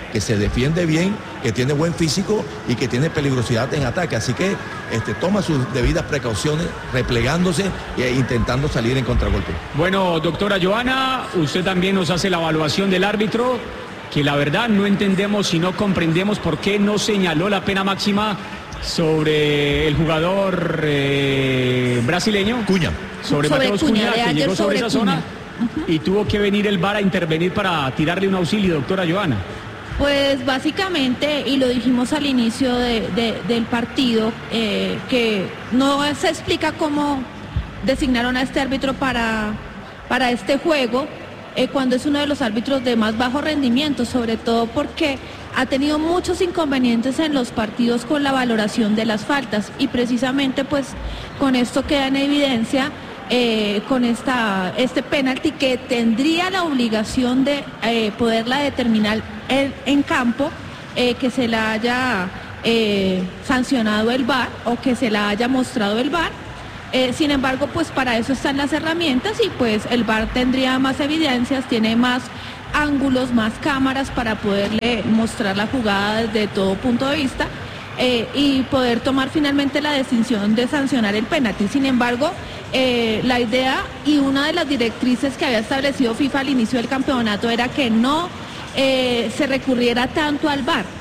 que se defiende bien, que tiene buen físico y que tiene peligrosidad en ataque. Así que toma sus debidas precauciones, replegándose e intentando salir en contragolpe. Bueno, doctora Joana, usted también nos hace la evaluación del árbitro, que la verdad no entendemos y no comprendemos por qué no señaló la pena máxima sobre el jugador brasileño. Cuña. Sobre Mateus Cuña, que llegó sobre esa zona y tuvo que venir el VAR a intervenir para tirarle un auxilio, doctora Joana. Pues básicamente, y lo dijimos al inicio del partido, que no se explica cómo designaron a este árbitro para este juego, cuando es uno de los árbitros de más bajo rendimiento, sobre todo porque ha tenido muchos inconvenientes en los partidos con la valoración de las faltas, y precisamente pues con esto queda en evidencia con este penalti, que tendría la obligación de poderla determinar en campo, que se la haya sancionado el VAR o que se la haya mostrado el VAR. Sin embargo, pues para eso están las herramientas, y pues el VAR tendría más evidencias, tiene más ángulos, más cámaras para poderle mostrar la jugada desde todo punto de vista y poder tomar finalmente la decisión de sancionar el penalti. Sin embargo, la idea y una de las directrices que había establecido FIFA al inicio del campeonato era que no se recurriera tanto al VAR,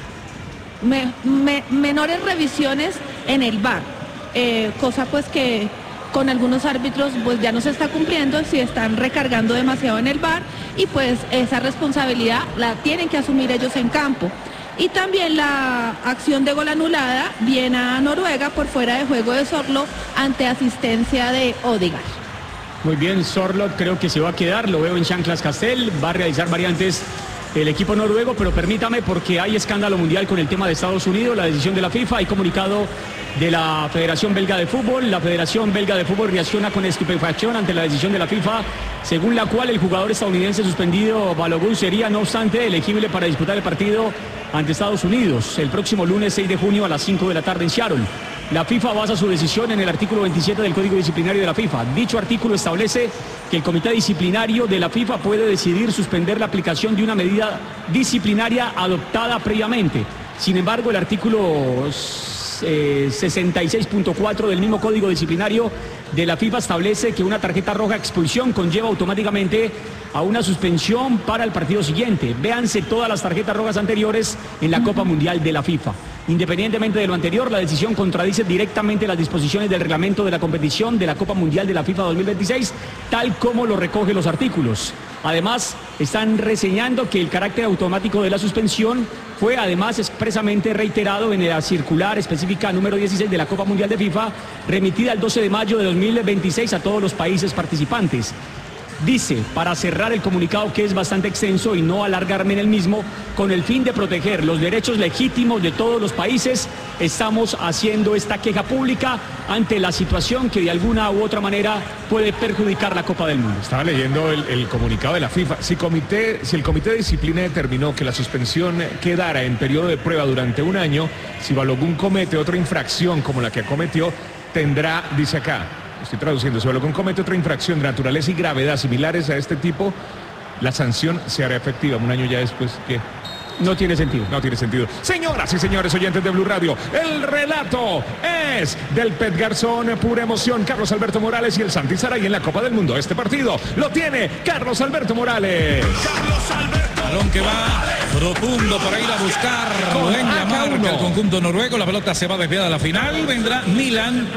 menores revisiones en el VAR, cosa pues que con algunos árbitros pues ya no se está cumpliendo, si están recargando demasiado en el VAR, y pues esa responsabilidad la tienen que asumir ellos en campo. Y también la acción de gol anulada viene a Noruega por fuera de juego de Sorlo ante asistencia de Odegaard. Muy bien, Sorlo creo que se va a quedar, lo veo en Chanclas Castel, va a realizar variantes el equipo noruego, pero permítame, porque hay escándalo mundial con el tema de Estados Unidos, la decisión de la FIFA, hay comunicado de la Federación Belga de Fútbol. La Federación Belga de Fútbol reacciona con estupefacción ante la decisión de la FIFA, según la cual el jugador estadounidense suspendido Balogun sería, no obstante, elegible para disputar el partido ante Estados Unidos el próximo lunes 6 de junio a las 5 de la tarde en Seattle. La FIFA basa su decisión en el artículo 27 del Código Disciplinario de la FIFA. Dicho artículo establece que el Comité Disciplinario de la FIFA puede decidir suspender la aplicación de una medida disciplinaria adoptada previamente. Sin embargo, el artículo 66.4 del mismo Código Disciplinario de la FIFA establece que una tarjeta roja expulsión conlleva automáticamente a una suspensión para el partido siguiente. Véanse todas las tarjetas rojas anteriores en la Copa Mundial de la FIFA. Independientemente de lo anterior, la decisión contradice directamente las disposiciones del reglamento de la competición de la Copa Mundial de la FIFA 2026, tal como lo recoge los artículos. Además, están reseñando que el carácter automático de la suspensión fue además expresamente reiterado en la circular específica número 16 de la Copa Mundial de FIFA, remitida el 12 de mayo de 2026 a todos los países participantes. Dice, para cerrar el comunicado, que es bastante extenso y no alargarme en el mismo, con el fin de proteger los derechos legítimos de todos los países, estamos haciendo esta queja pública ante la situación que de alguna u otra manera puede perjudicar la Copa del Mundo. Estaba leyendo el comunicado de la FIFA. Si el Comité de Disciplina determinó que la suspensión quedara en periodo de prueba durante un año, si Balogun comete otra infracción como la que cometió, tendrá, dice acá, estoy traduciendo, si Balogun comete otra infracción de naturaleza y gravedad similares a este tipo, la sanción se hará efectiva un año ya después. ¿Qué? No tiene sentido. No tiene sentido. Señoras y señores oyentes de Blue Radio, el relato es del Pet Garzón, pura emoción. Carlos Alberto Morales y el Santi Saray en la Copa del Mundo. Este partido lo tiene Carlos Alberto Morales. Carlos Alberto. Balón que va profundo para ir a buscar en la marca el conjunto noruego. La pelota se va desviada a la final. Vendrá Milan.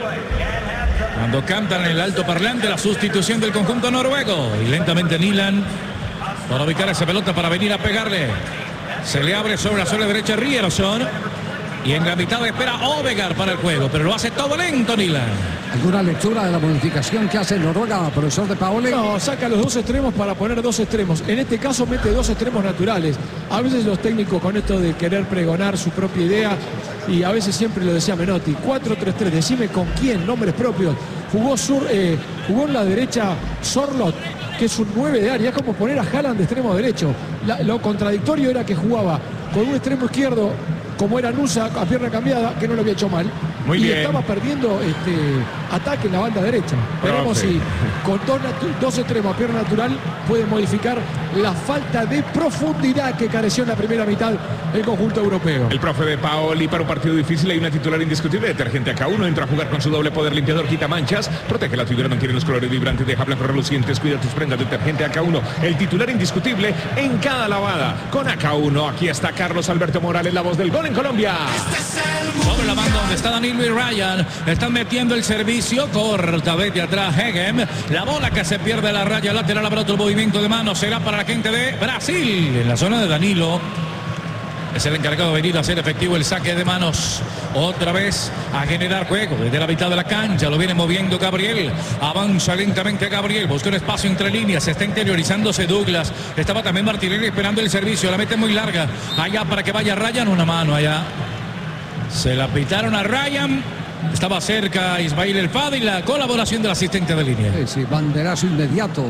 Cuando cantan en el alto parlante la sustitución del conjunto noruego. Y lentamente Milan para ubicar esa pelota para venir a pegarle. Se le abre sobre la zona derecha Ryerson. Y en la mitad espera Odegaard para el juego. Pero lo hace todo lento Milan. ¿Alguna lectura de la modificación que hace Noruega, profesor de Paoli? No, saca los dos extremos para poner dos extremos. En este caso mete dos extremos naturales. A veces los técnicos con esto de querer pregonar su propia idea, y a veces siempre lo decía Menotti, 4-3-3, decime con quién, nombres propios. Jugó en la derecha Sorlot, que es un 9 de área, es como poner a Haaland de extremo derecho. Lo contradictorio era que jugaba con un extremo izquierdo, como era Nusa, a pierna cambiada, que no lo había hecho mal. Muy bien. Estaba perdiendo ataque en la banda derecha. Veremos si con dos extremos a pierna natural puede modificar la falta de profundidad que careció en la primera mitad el conjunto europeo. El profe de Paoli, para un partido difícil hay una titular indiscutible. Detergente AK1 entra a jugar con su doble poder limpiador, quita manchas, protege la figura, mantiene los colores vibrantes, deja blancos relucientes, cuida tus prendas. Detergente AK1, el titular indiscutible en cada lavada. Con AK1, aquí está Carlos Alberto Morales, la voz del gol en Colombia. Sobre la banda donde está Danilo y Ryan, están metiendo el servicio, corta desde atrás Hegem, la bola que se pierde la raya lateral, habrá otro movimiento de mano, será para la gente de Brasil, en la zona de Danilo. Es el encargado de venir a hacer efectivo el saque de manos. Otra vez a generar juego desde la mitad de la cancha. Lo viene moviendo Gabriel. Avanza lentamente Gabriel. Busca un espacio entre líneas. Está interiorizándose Douglas. Estaba también Martinelli esperando el servicio. La mete muy larga. Allá para que vaya Ryan. Una mano allá. Se la pitaron a Ryan. Estaba cerca Ismail El Fadi. La colaboración del asistente de línea. Sí, banderazo inmediato.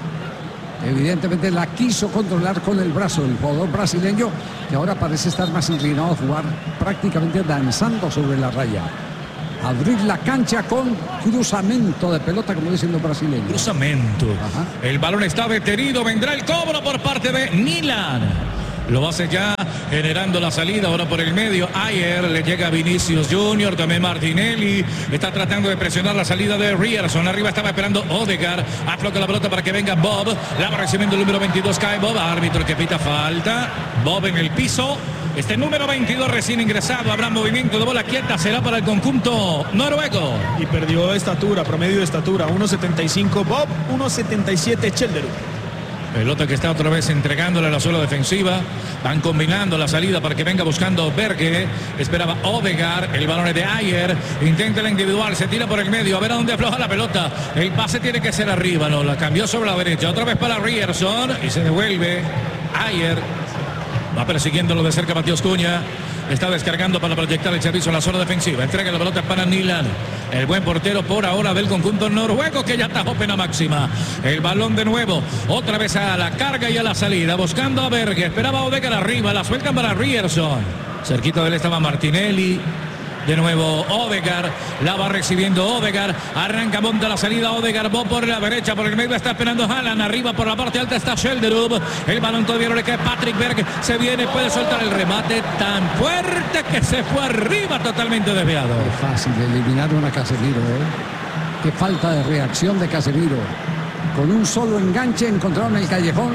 Evidentemente la quiso controlar con el brazo el jugador brasileño, que ahora parece estar más inclinado a jugar prácticamente danzando sobre la raya. Abrir la cancha con cruzamiento de pelota, como dicen los brasileños. Cruzamiento. Ajá. El balón está detenido, vendrá el cobro por parte de Milan. Lo hace ya generando la salida ahora por el medio. Ayer le llega Vinicius Junior, también Martinelli. Está tratando de presionar la salida de Ryerson. Arriba estaba esperando Odegaard. Afloca la pelota para que venga Bob. La va recibiendo el número 22, cae Bob. Árbitro que pita falta. Bob en el piso. Este número 22 recién ingresado. Habrá movimiento de bola quieta. Será para el conjunto noruego. Y perdió estatura, promedio de estatura. 1.75 Bob, 1.77 Chelderup. Pelota que está otra vez entregándole a la suela defensiva. Van combinando la salida para que venga buscando Berge. Esperaba Odegaard. El balón es de Ayer. Intenta la individual. Se tira por el medio. A ver a dónde afloja la pelota. El pase tiene que ser arriba. No, la cambió sobre la derecha. Otra vez para Ryerson. Y se devuelve Ayer. Va persiguiéndolo de cerca Matheus Cunha. Está descargando para proyectar el servicio en la zona defensiva. Entrega la pelota para Nilan. El buen portero por ahora del conjunto noruego, que ya atajó pena máxima. El balón de nuevo. Otra vez a la carga y a la salida. Buscando a Berge. Esperaba Odegaard arriba. La sueltan para Ryerson. Cerquita de él estaba Martinelli. De nuevo Odegaard, la va recibiendo Odegaard, arranca, monta la salida Odegaard, va por la derecha, por el medio está esperando Haaland, arriba por la parte alta está Chelderup, el balón todavía no le cae Patrick Berg, se viene, puede soltar el remate tan fuerte que se fue arriba, totalmente desviado. Es fácil eliminar a Casemiro, Qué falta de reacción de Casemiro. Con un solo enganche encontraron el callejón.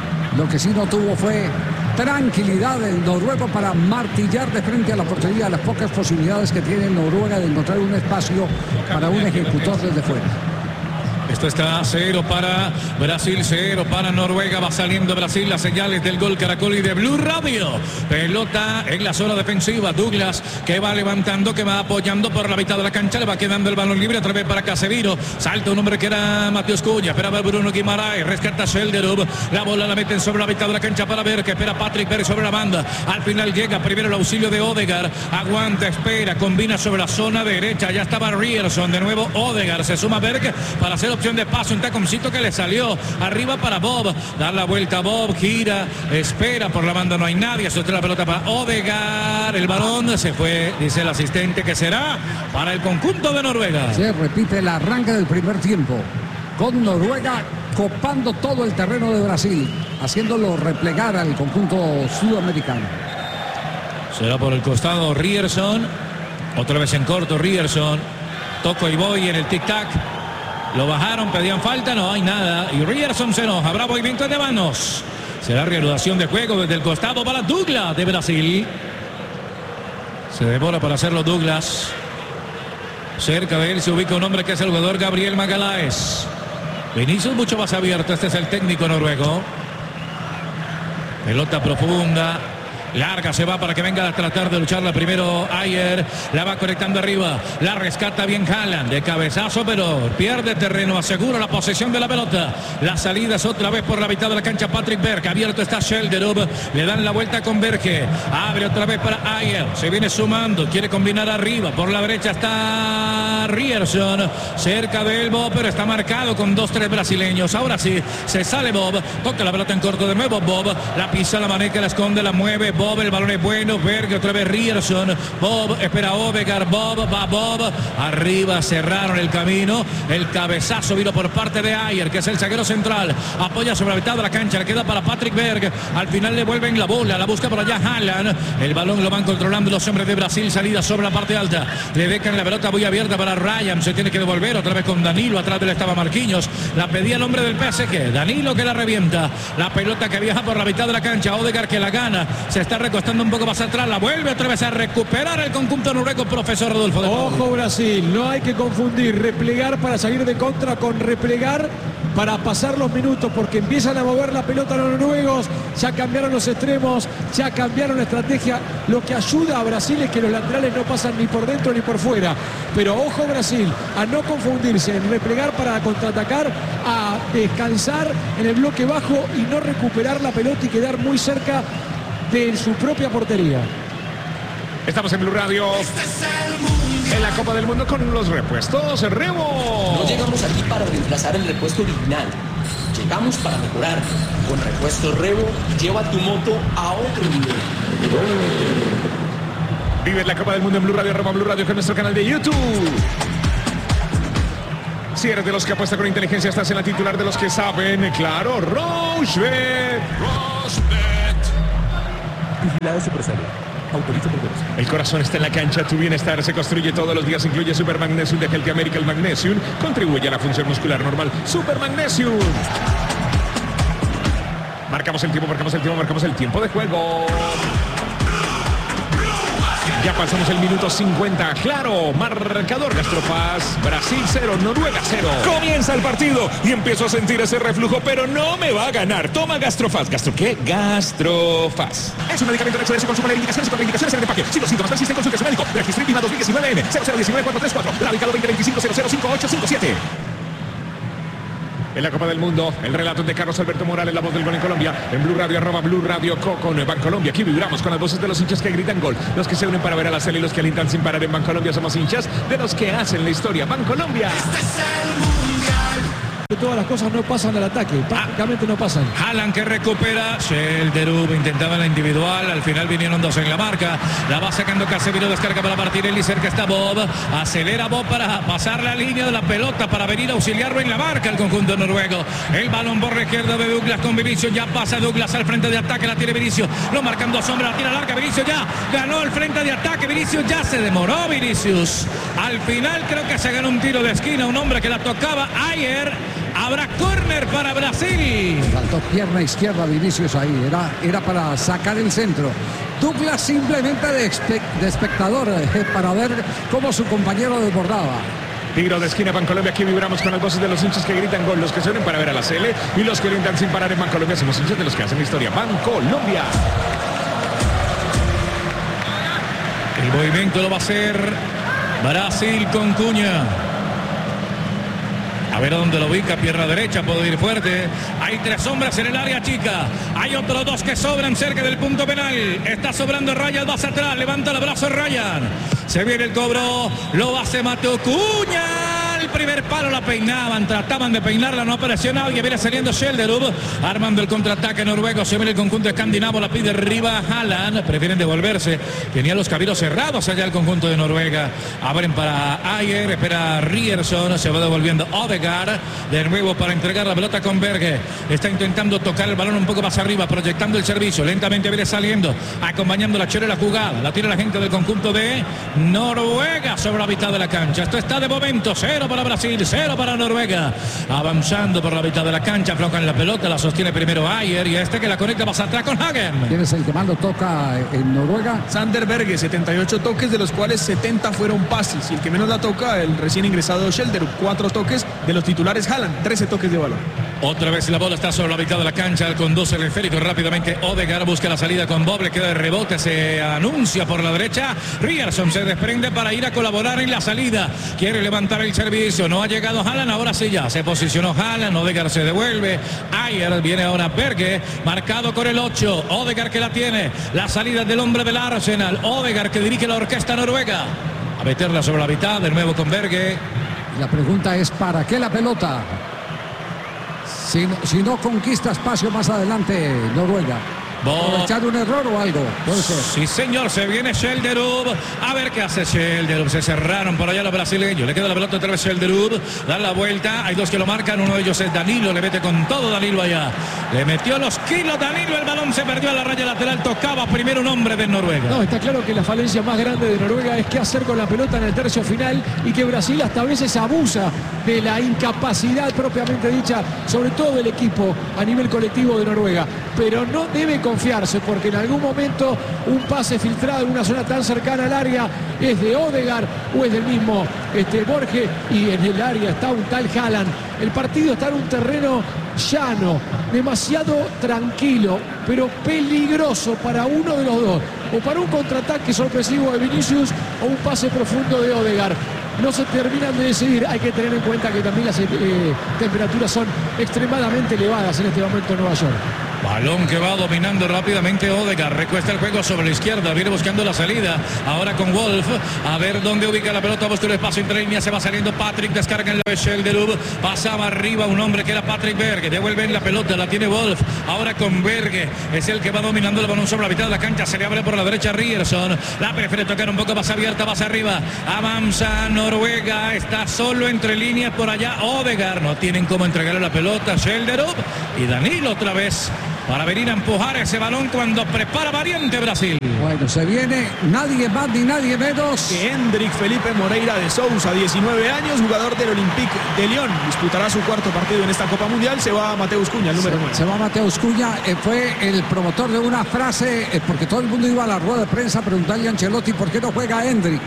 Lo que sí no tuvo fue tranquilidad del noruego para martillar de frente a la portería, las pocas posibilidades que tiene Noruega de encontrar un espacio para un ejecutor desde fuera. Esto está 0 para Brasil, 0 para Noruega. Va saliendo Brasil, las señales del gol Caracol y de Blue Radio. Pelota en la zona defensiva. Douglas que va levantando, que va apoyando por la mitad de la cancha. Le va quedando el balón libre otra vez para Casemiro. Salta un hombre que era Matheus Cunha. Esperaba Bruno Guimaraes. Rescata Chelderup. La bola la meten sobre la mitad de la cancha para ver que espera Patrick Berg sobre la banda. Al final llega primero el auxilio de Odegaard. Aguanta, espera, combina sobre la zona derecha. Ya estaba Ryerson. De nuevo Odegaard. Se suma Berg para hacer opción de paso, un taconcito que le salió arriba para Bob, da la vuelta a Bob, gira, espera por la banda, no hay nadie, suelta la pelota para Odegaard, el balón se fue, dice el asistente que será para el conjunto de Noruega. Se repite el arranque del primer tiempo, con Noruega copando todo el terreno de Brasil, haciéndolo replegar al conjunto sudamericano. Será por el costado Ryerson, otra vez en corto Ryerson, toco y voy en el tic-tac. Lo bajaron, pedían falta, no hay nada. Y Ryerson se enoja, habrá movimiento de manos. Será reanudación de juego desde el costado para Douglas de Brasil. Se demora para hacerlo Douglas. Cerca de él se ubica un hombre que es el jugador Gabriel Magalhaes. Vinicius mucho más abierto, este es el técnico noruego. Pelota profunda. Larga se va para que venga a tratar de lucharla primero Ayer. La va conectando arriba. La rescata bien Haaland. De cabezazo, pero pierde terreno. Asegura la posesión de la pelota. La salida es otra vez por la mitad de la cancha. Patrick Berg. Abierto está Chelderup. Le dan la vuelta con Berge. Abre otra vez para Ayer. Se viene sumando. Quiere combinar arriba. Por la derecha está Ryerson. Cerca de él Bob, pero está marcado con 2-3 brasileños. Ahora sí, se sale Bob. Toca la pelota en corto de nuevo Bob. La pisa, la maneja, la esconde, la mueve. Bob, el balón es bueno, Berge, otra vez Ryerson, Bob, espera Odegaard, Bob, va Bob, arriba cerraron el camino, el cabezazo vino por parte de Ayer, que es el zaguero central, apoya sobre la mitad de la cancha, le queda para Patrick Berg, al final le vuelven la bola, la busca por allá Haaland, el balón lo van controlando los hombres de Brasil, salida sobre la parte alta, le dejan la pelota muy abierta para Ryan, se tiene que devolver otra vez con Danilo, atrás de él estaba Marquinhos, la pedía el hombre del PSG, Danilo que la revienta, la pelota que viaja por la mitad de la cancha, Odegaard que la gana, se está recostando un poco más atrás, la vuelve otra vez a recuperar el conjunto noruego, profesor Rodolfo de Paul. Ojo Brasil, no hay que confundir replegar para salir de contra con replegar para pasar los minutos, porque empiezan a mover la pelota los noruegos, ya cambiaron los extremos, ya cambiaron la estrategia, lo que ayuda a Brasil es que los laterales no pasan ni por dentro ni por fuera, pero ojo Brasil, a no confundirse en replegar para contraatacar, a descansar en el bloque bajo y no recuperar la pelota y quedar muy cerca de su propia portería. Estamos en Blue Radio, en la Copa del Mundo con los repuestos Rebo. No llegamos aquí para reemplazar el repuesto original. Llegamos para mejorar. Con repuesto Rebo, lleva tu moto a otro nivel. Vive la Copa del Mundo en Blue Radio, Blue Radio, con nuestro canal de YouTube. Si eres de los que apuesta con inteligencia, estás en la titular de los que saben. Claro, Rochebet. Vigilado Supersalud. Autoriza por veros. El corazón está en la cancha, tu bienestar se construye todos los días, incluye Super Magnesium de Healthy America. El Magnesium contribuye a la función muscular normal. Super Magnesium. Marcamos el tiempo de juego. Ya pasamos el minuto 50, claro, marcador Gastrofaz, Brasil 0, Noruega 0. Comienza el partido y empiezo a sentir ese reflujo, pero no me va a ganar. Toma Gastrofaz. ¿Gastro qué? Gastrofaz. Es un medicamento de se consume las indicaciones y contraindicaciones en el empaque. Si los síntomas persisten, consulte a su médico. Registro INVIMA 2019 N 0019434, radicado 2025-005857. En la Copa del Mundo, el relato de Carlos Alberto Morales, la voz del gol en Colombia, en Blue Radio, @Blue Radio Co con Bancolombia. Aquí vibramos con las voces de los hinchas que gritan gol, los que se unen para ver a la Cele y los que alientan sin parar. En Bancolombia somos hinchas de los que hacen la historia. Bancolombia. Todas las cosas no pasan al ataque, prácticamente no pasan. Haaland que recupera, Schelderup intentaba la individual, al final vinieron dos en la marca, la va sacando Casemiro, descarga para Martinelli, cerca está Bob, acelera Bob para pasar la línea de la pelota para venir a auxiliarlo en la marca el conjunto noruego. El balón por la izquierda de Douglas con Vinicius, ya pasa Douglas al frente de ataque, la tiene Vinicius, lo marcando a sombra, la tira larga, Vinicius ya ganó el frente de ataque, Vinicius ya se demoró, Vinicius. Al final creo que se ganó un tiro de esquina, un hombre que la tocaba ayer. Habrá córner para Brasil. Faltó pierna izquierda Vinicius ahí. Era para sacar el centro. Douglas simplemente de espectador para ver cómo su compañero desbordaba. Tiro de esquina, Bancolombia. Aquí vibramos con las voces de los hinchas que gritan gol, los que se unen para ver a la Cele y los que gritan sin parar en Bancolombia. Somos hinchas de los que hacen historia. Bancolombia. El movimiento lo va a hacer Brasil con Cunha. A ver a dónde lo ubica, pierna derecha, puede ir fuerte. Hay tres hombres en el área chica. Hay otros dos que sobran cerca del punto penal. Está sobrando Ryan, va hacia atrás, levanta el brazo Ryan. Se viene el cobro, lo hace Mateo Cunha. El primer palo la peinaban, trataban de peinarla, no apareció nadie. Viene saliendo Schelderup, armando el contraataque noruego. Se viene el conjunto escandinavo, la pide arriba Haaland. Prefieren devolverse. Tenía los caminos cerrados allá el conjunto de Noruega. Abren para Ayer, espera Ryerson, se va devolviendo Odegaard. De nuevo para entregar la pelota con Berge. Está intentando tocar el balón un poco más arriba, proyectando el servicio. Lentamente viene saliendo, acompañando la chorera jugada. La tira la gente del conjunto de Noruega sobre la mitad de la cancha. Esto está de momento 0 para Brasil, 0 para Noruega. Avanzando por la mitad de la cancha, aflojan la pelota, la sostiene primero Ayer y que la conecta más atrás con Hagen. ¿Quién es el que más lo toca en Noruega? Sander Berge, 78 toques, de los cuales 70 fueron pases. Y el que menos la toca, el recién ingresado Schelderup, 4 toques. De los titulares Haaland, 13 toques de balón. Otra vez la bola está sobre la mitad de la cancha, el conduce el esférico rápidamente. Odegaard busca la salida con Bob, le queda de rebote, se anuncia por la derecha. Ryerson se desprende para ir a colaborar en la salida. Quiere levantar el servicio, no ha llegado Haaland, ahora sí ya se posicionó Haaland. Odegaard se devuelve. Ayer viene ahora Berge, marcado con el 8. Odegaard que la tiene, la salida del hombre del Arsenal. Odegaard que dirige la orquesta noruega. A meterla sobre la mitad, de nuevo con Berge. La pregunta es, ¿para qué la pelota? Si no conquista espacio más adelante Noruega. aprovechar un error o algo. Puede ser. Sí, señor, se viene Schelderup. A ver qué hace Schelderup. Se cerraron por allá los brasileños. Le queda la pelota otra vez Schelderup. Dan la vuelta. Hay dos que lo marcan. Uno de ellos es Danilo. Le mete con todo Danilo allá. Le metió los kilos Danilo. El balón se perdió a la raya lateral. Tocaba primero un hombre de Noruega. No, está claro que la falencia más grande de Noruega es qué hacer con la pelota en el tercio final y que Brasil hasta a veces abusa de la incapacidad propiamente dicha, sobre todo del equipo a nivel colectivo de Noruega. Pero no debe confiarse porque en algún momento un pase filtrado en una zona tan cercana al área es de Odegaard o es del mismo Borge, y en el área está un tal Haaland. El partido está en un terreno llano, demasiado tranquilo, pero peligroso para uno de los dos, o para un contraataque sorpresivo de Vinicius o un pase profundo de Odegaard. No se terminan de decidir. Hay que tener en cuenta que también las temperaturas son extremadamente elevadas en este momento en Nueva York. Balón que va dominando rápidamente Odegaard. Recuesta el juego sobre la izquierda. Viene buscando la salida. Ahora con Wolf. A ver dónde ubica la pelota. Busca el espacio entre líneas. Se va saliendo Patrick. Descarga en la Schelderup. Pasaba arriba un hombre que era Patrick Berg. Devuelven la pelota. La tiene Wolf. Ahora con Berg. Es el que va dominando el balón sobre la mitad de la cancha. Se le abre por la derecha Ryerson. La prefiere tocar un poco más abierta. Más arriba. Avanza Noruega. Está solo entre líneas por allá. Odegaard. No tienen cómo entregarle la pelota. Schelderup. Y Danilo otra vez para venir a empujar ese balón cuando prepara variante Brasil. Bueno, se viene nadie más ni nadie menos que Hendrik Felipe Moreira de Sousa, 19 años, jugador del Olympique de Lyon. Disputará su cuarto partido en esta Copa Mundial. Se va a Mateus Cunha, el número 9. Se va Mateus Cunha. Fue el promotor de una frase, porque todo el mundo iba a la rueda de prensa a preguntarle a Ancelotti por qué no juega Hendrik.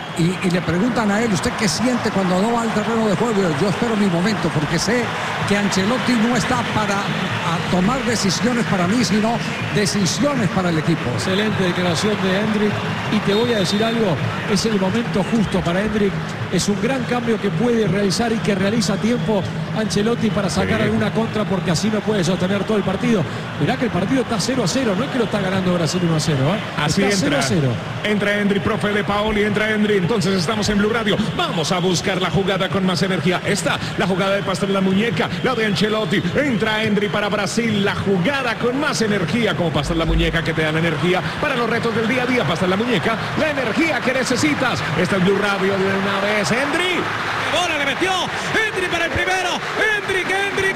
Y le preguntan a él, ¿usted qué siente cuando no va al terreno de juego? Yo espero mi momento, porque sé que Ancelotti no está para tomar decisiones para mí, sino decisiones para el equipo. Excelente declaración de Hendrik. Y te voy a decir algo, es el momento justo para Hendrik. Es un gran cambio que puede realizar y que realiza a tiempo Ancelotti para sacar alguna contra, porque así no puede sostener todo el partido. Mirá que el partido está 0-0, no es que lo está ganando Brasil 1-0. Así está entra 0-0. Entra Hendrik, profe de Paoli, entra Hendrik. Entonces estamos en Blue Radio. Vamos a buscar la jugada con más energía. Está la jugada de pasar la muñeca, la de Ancelotti. Entra Hendrik para Brasil. La jugada con más energía, como pasar la muñeca, que te da la energía para los retos del día a día. Pasar la muñeca, la energía que necesitas. Está en Blue Radio de una vez. Hendrik. Bola le metió. Hendrik para el primero. Hendrik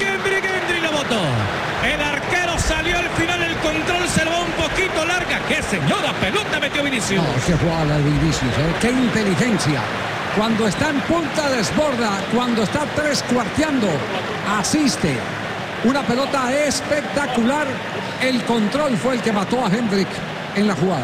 lo botó. El arquero salió al final. El control se lo va un poquito larga. ¡Qué señora pelota metió Vinicius! No, qué jugada la de Vinicius, qué inteligencia. Cuando está en punta desborda, cuando está tres cuarteando, asiste. Una pelota espectacular. El control fue el que mató a Hendrik en la jugada.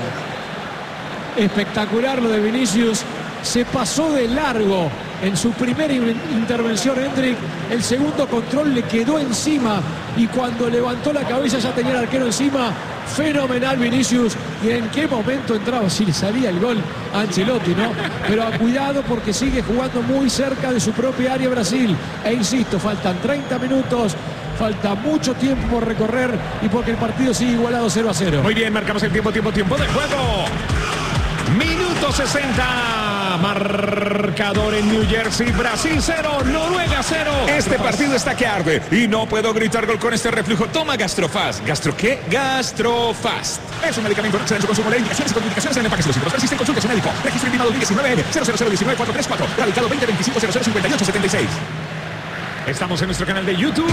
Espectacular lo de Vinicius. Se pasó de largo en su primera intervención Hendrik. El segundo control le quedó encima y cuando levantó la cabeza ya tenía el arquero encima. Fenomenal Vinicius. Y en qué momento entraba, si le salía el gol a Ancelotti, ¿no? Pero cuidado porque sigue jugando muy cerca de su propia área Brasil. E insisto, faltan 30 minutos. Falta mucho tiempo por recorrer y porque el partido sigue igualado 0-0. Muy bien, marcamos el tiempo de juego. Minuto 60. Marcador en New Jersey. Brasil 0, Noruega 0. Este partido está que arde y no puedo gritar gol con este reflujo. Toma Gastrofast. ¿Gastro qué? Gastrofast. Es un medicamento en su consumo de indicaciones y contraindicaciones en el empaque. Si los síntomas persisten, consulte a su médico. Registro intimado 2019-00019-434. Radicado 2025-0058-76. Estamos en nuestro canal de YouTube.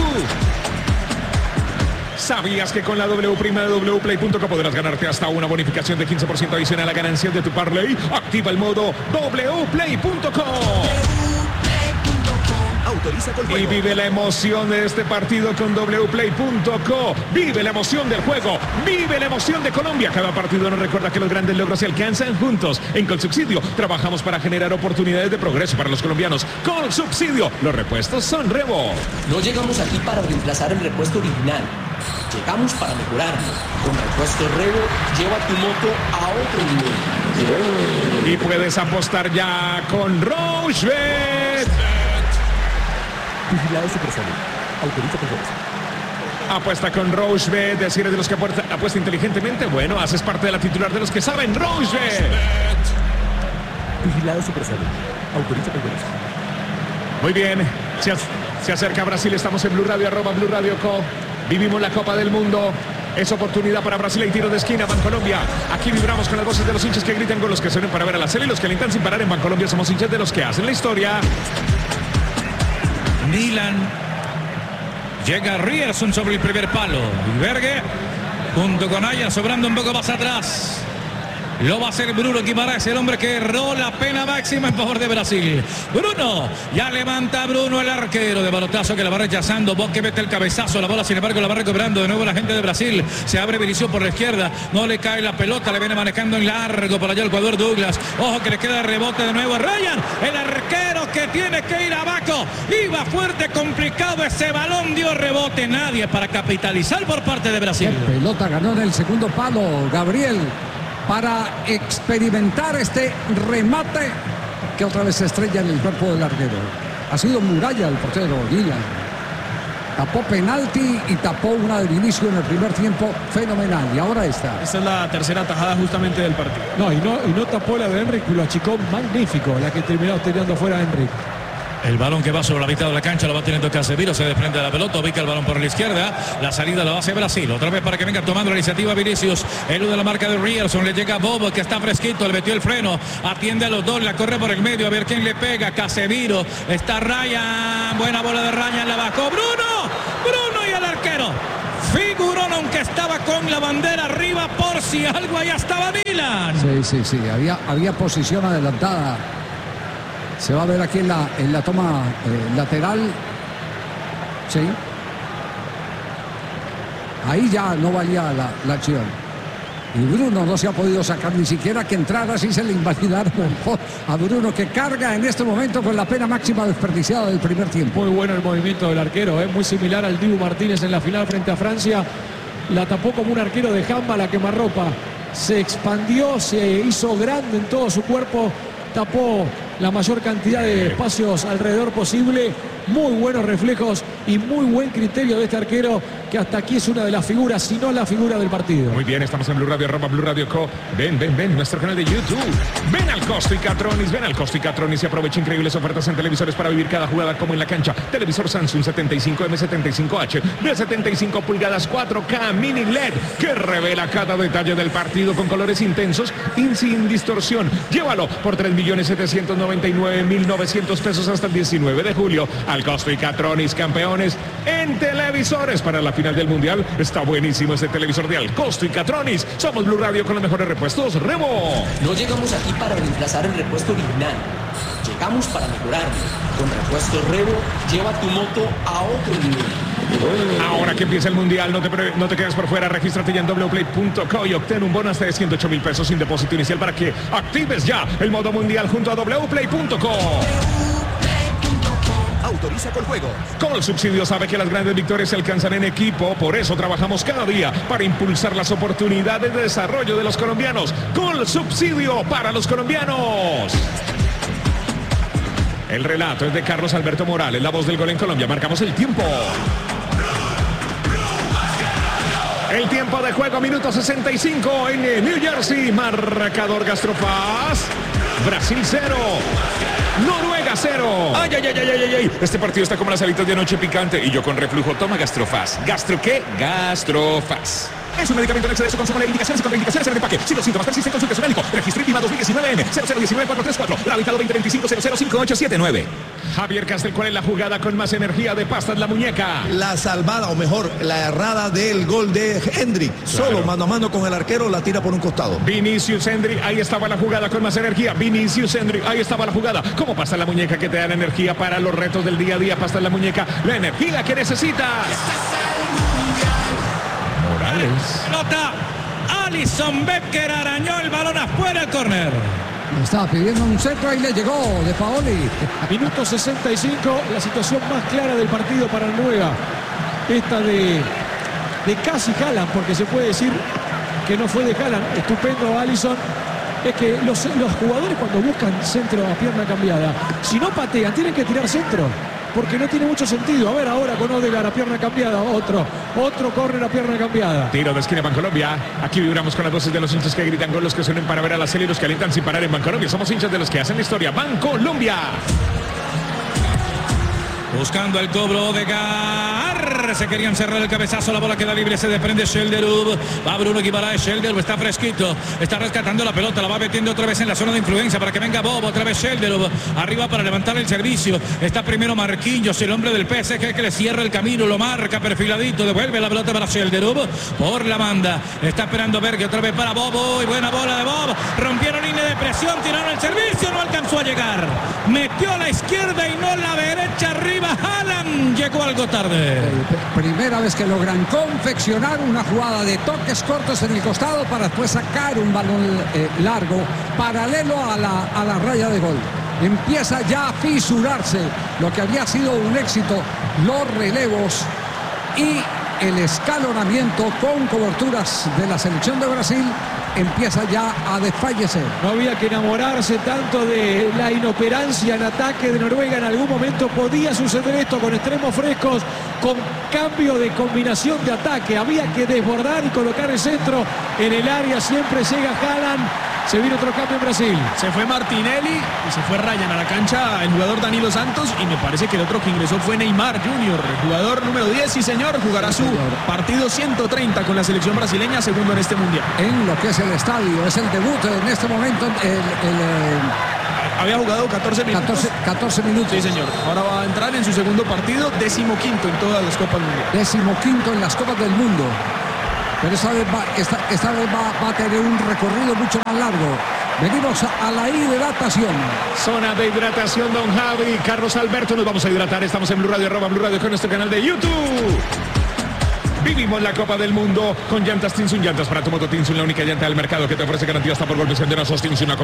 ¿Sabías que con la W prima de wplay.co podrás ganarte hasta una bonificación de 15% adicional a ganancias de tu parlay? Activa el modo wplay.co. Autoriza con y vive la emoción de este partido con wplay.co. Vive la emoción del juego. Vive la emoción de Colombia. Cada partido nos recuerda que los grandes logros se alcanzan juntos. En Colsubsidio trabajamos para generar oportunidades de progreso para los colombianos. Colsubsidio. Los repuestos son Revo. No llegamos aquí para reemplazar el repuesto original. Llegamos para mejorarlo. Con repuesto Revo, lleva tu moto a otro nivel. Y puedes apostar ya con Rochebet. Vigilado Supersalud. Autoriza con juegos. Apuesta con Rochebet. Si eres de los que apuesta inteligentemente, bueno, haces parte de la titular de los que saben. Rochebet. Vigilado Supersalud. Autoriza con juegos. Muy bien. Se acerca Brasil. Estamos en Blue Radio, @Blue Radio Co. Vivimos la Copa del Mundo. Es oportunidad para Brasil y tiro de esquina, Bancolombia. Aquí vibramos con las voces de los hinchas que gritan, con los que se unen para ver a la serie y los que alientan sin parar. En Bancolombia somos hinchas de los que hacen la historia. Milan. Llega Rierson sobre el primer palo. Berge junto con Ayer sobrando un poco más atrás. Lo va a hacer Bruno Guimaraes, el hombre que erró la pena máxima en favor de Brasil. Bruno, ya levanta Bruno, el arquero de balotazo que la va rechazando. Boque mete el cabezazo, la bola sin embargo la va recuperando de nuevo la gente de Brasil. Se abre Vinicius por la izquierda, no le cae la pelota, le viene manejando en largo para allá el jugador Douglas. Ojo que le queda el rebote de nuevo a Ryan, el arquero que tiene que ir abajo. Iba fuerte, complicado ese balón, dio rebote, nadie para capitalizar por parte de Brasil. Qué pelota ganó en el segundo palo Gabriel, para experimentar este remate que otra vez se estrella en el cuerpo del arquero. Ha sido Muralla el portero, Milan. Tapó penalti y tapó una de Vinicius en el primer tiempo, fenomenal. Y ahora esta. Esta es la tercera tajada justamente del partido. No, y no tapó la de Henrik, lo achicó magnífico, la que terminó tirando fuera Henrik. El balón que va sobre la mitad de la cancha lo va teniendo Casemiro, se desprende de la pelota, ubica el balón por la izquierda, la salida la hace Brasil, otra vez para que venga tomando la iniciativa Vinicius, elude la marca de Rierson, le llega a Bobo que está fresquito, le metió el freno, atiende a los dos, la corre por el medio, a ver quién le pega, Casemiro, está Ryan, buena bola de Ryan, la bajó Bruno y el arquero. Figurón, aunque estaba con la bandera arriba por si algo, allá estaba Milan. Sí, había posición adelantada. Se va a ver aquí en la toma lateral. Sí. Ahí ya no valía la acción. Y Bruno no se ha podido sacar ni siquiera que entrara, así se le invalidaron a Bruno, que carga en este momento con la pena máxima desperdiciada del primer tiempo. Muy bueno el movimiento del arquero, muy similar al Dibu Martínez en la final frente a Francia. La tapó como un arquero de handball a quemarropa. Se expandió, se hizo grande en todo su cuerpo, tapó la mayor cantidad de espacios alrededor posible. Muy buenos reflejos y muy buen criterio de este arquero, que hasta aquí es una de las figuras, si no la figura del partido. Muy bien, estamos en Blue Radio, Blue Radio Co. Ven, nuestro canal de YouTube. Ven al Costo y Catronis y aprovecha increíbles ofertas en televisores para vivir cada jugada como en la cancha. Televisor Samsung 75M75H de 75 pulgadas 4K Mini LED que revela cada detalle del partido con colores intensos y sin distorsión. Llévalo por 3.799.900 pesos hasta el 19 de julio. Al Costo y Catronis, campeones en televisores para la final del Mundial. Está buenísimo este televisor de Al Costo y Catronis. Somos Blue Radio con los mejores repuestos. ¡Remo! No llegamos aquí para reemplazar el repuesto original. Llegamos para mejorarlo. Con repuesto Revo, lleva tu moto a otro nivel. Ahora que empieza el Mundial, no te quedes por fuera. Regístrate ya en wplay.co y obtén un bono hasta de 108.000 pesos sin depósito inicial para que actives ya el modo Mundial junto a wplay.co. Autoriza con juego. Colsubsidio sabe que las grandes victorias se alcanzan en equipo, por eso trabajamos cada día para impulsar las oportunidades de desarrollo de los colombianos. Colsubsidio para los colombianos. El relato es de Carlos Alberto Morales, la voz del gol en Colombia. Marcamos el tiempo. El tiempo de juego, minuto 65 en New Jersey. Marcador Gastrofaz. Brasil 0. Noruega 0. Ay. Este partido está como las alitas de anoche picante y yo con reflujo. Toma Gastrofaz. ¿Gastro qué? Gastrofaz. Es un medicamento en exceso, consume las indicaciones y contraindicaciones en el empaque. Si los síntomas persisten, consulte a su médico. Registro INVIMA 2019M 0019434. Radicado 2025-005879. Javier Castel, ¿cuál es la jugada con más energía de Pastas la Muñeca? La salvada, o mejor, la errada del gol de Hendrik. Claro. Solo mano a mano con el arquero, la tira por un costado. Vinicius Hendrik, ahí estaba la jugada con más energía. Vinicius Hendrik, ahí estaba la jugada. ¿Cómo Pasta la Muñeca que te da la energía para los retos del día a día? Pasta la Muñeca, la energía que necesitas. Pelota, Alisson Becker arañó el balón afuera del córner. Estaba pidiendo un centro y le llegó de Paoli. Minuto 65, la situación más clara del partido para Noruega. Esta de casi Haaland, porque se puede decir que no fue de Haaland. Estupendo Alisson. Es que los jugadores cuando buscan centro a pierna cambiada, si no patean, tienen que tirar centro, porque no tiene mucho sentido. A ver ahora con Odegaard a pierna cambiada, otro córner a pierna cambiada. Tiro de esquina Bancolombia. Aquí vibramos con las voces de los hinchas que gritan goles, que suenen para ver a la serie y los que alientan sin parar en Bancolombia. Somos hinchas de los que hacen la historia. Bancolombia. Buscando el cobro Odegaard. Ayer se querían cerrar el cabezazo, la bola queda libre, se desprende Schelderup. Va Bruno Guimaraes, Schelderup está fresquito, está rescatando la pelota, la va metiendo otra vez en la zona de influencia para que venga Bobo, otra vez Schelderup, arriba para levantar el servicio. Está primero Marquinhos, el hombre del PSG que le cierra el camino, lo marca perfiladito, devuelve la pelota para Schelderup por la banda. Está esperando Berge, otra vez para Bobo y buena bola de Bob. Rompieron línea de presión, tiraron el servicio, no alcanzó a llegar. Metió a la izquierda y no la derecha, arriba Haaland, llegó algo tarde. Primera vez que logran confeccionar una jugada de toques cortos en el costado para después sacar un balón largo, paralelo a la raya de gol. Empieza ya a fisurarse lo que había sido un éxito, los relevos y el escalonamiento con coberturas de la selección de Brasil empieza ya a desfallecer. No había que enamorarse tanto de la inoperancia en ataque de Noruega. En algún momento podía suceder esto con extremos frescos, con cambio de combinación de ataque. Había que desbordar y colocar el centro en el área. Siempre llega Haaland. Se viene otro cambio en Brasil. Se fue Martinelli y se fue Ryan a la cancha el jugador Danilo Santos, y me parece que el otro que ingresó fue Neymar Jr., el jugador número 10, sí señor, jugará su partido 130 con la selección brasileña, segundo en este mundial. En lo que es el estadio, es el debut en este momento. Había jugado 14 minutos. 14 minutos. Sí, señor. Ahora va a entrar en su segundo partido, 15º en todas las Copas Mundiales. 15º en las Copas del Mundo. Pero esta vez va a tener un recorrido mucho más largo. Venimos a la hidratación. Zona de hidratación, don Javi. Carlos Alberto, nos vamos a hidratar. Estamos en Blue Radio, @Blue Radio con nuestro canal de YouTube. Vivimos la Copa del Mundo con llantas Tinsun, llantas para tu moto Tinsun, la única llanta del mercado que te ofrece garantía hasta por golpes enterosos. Tinsun,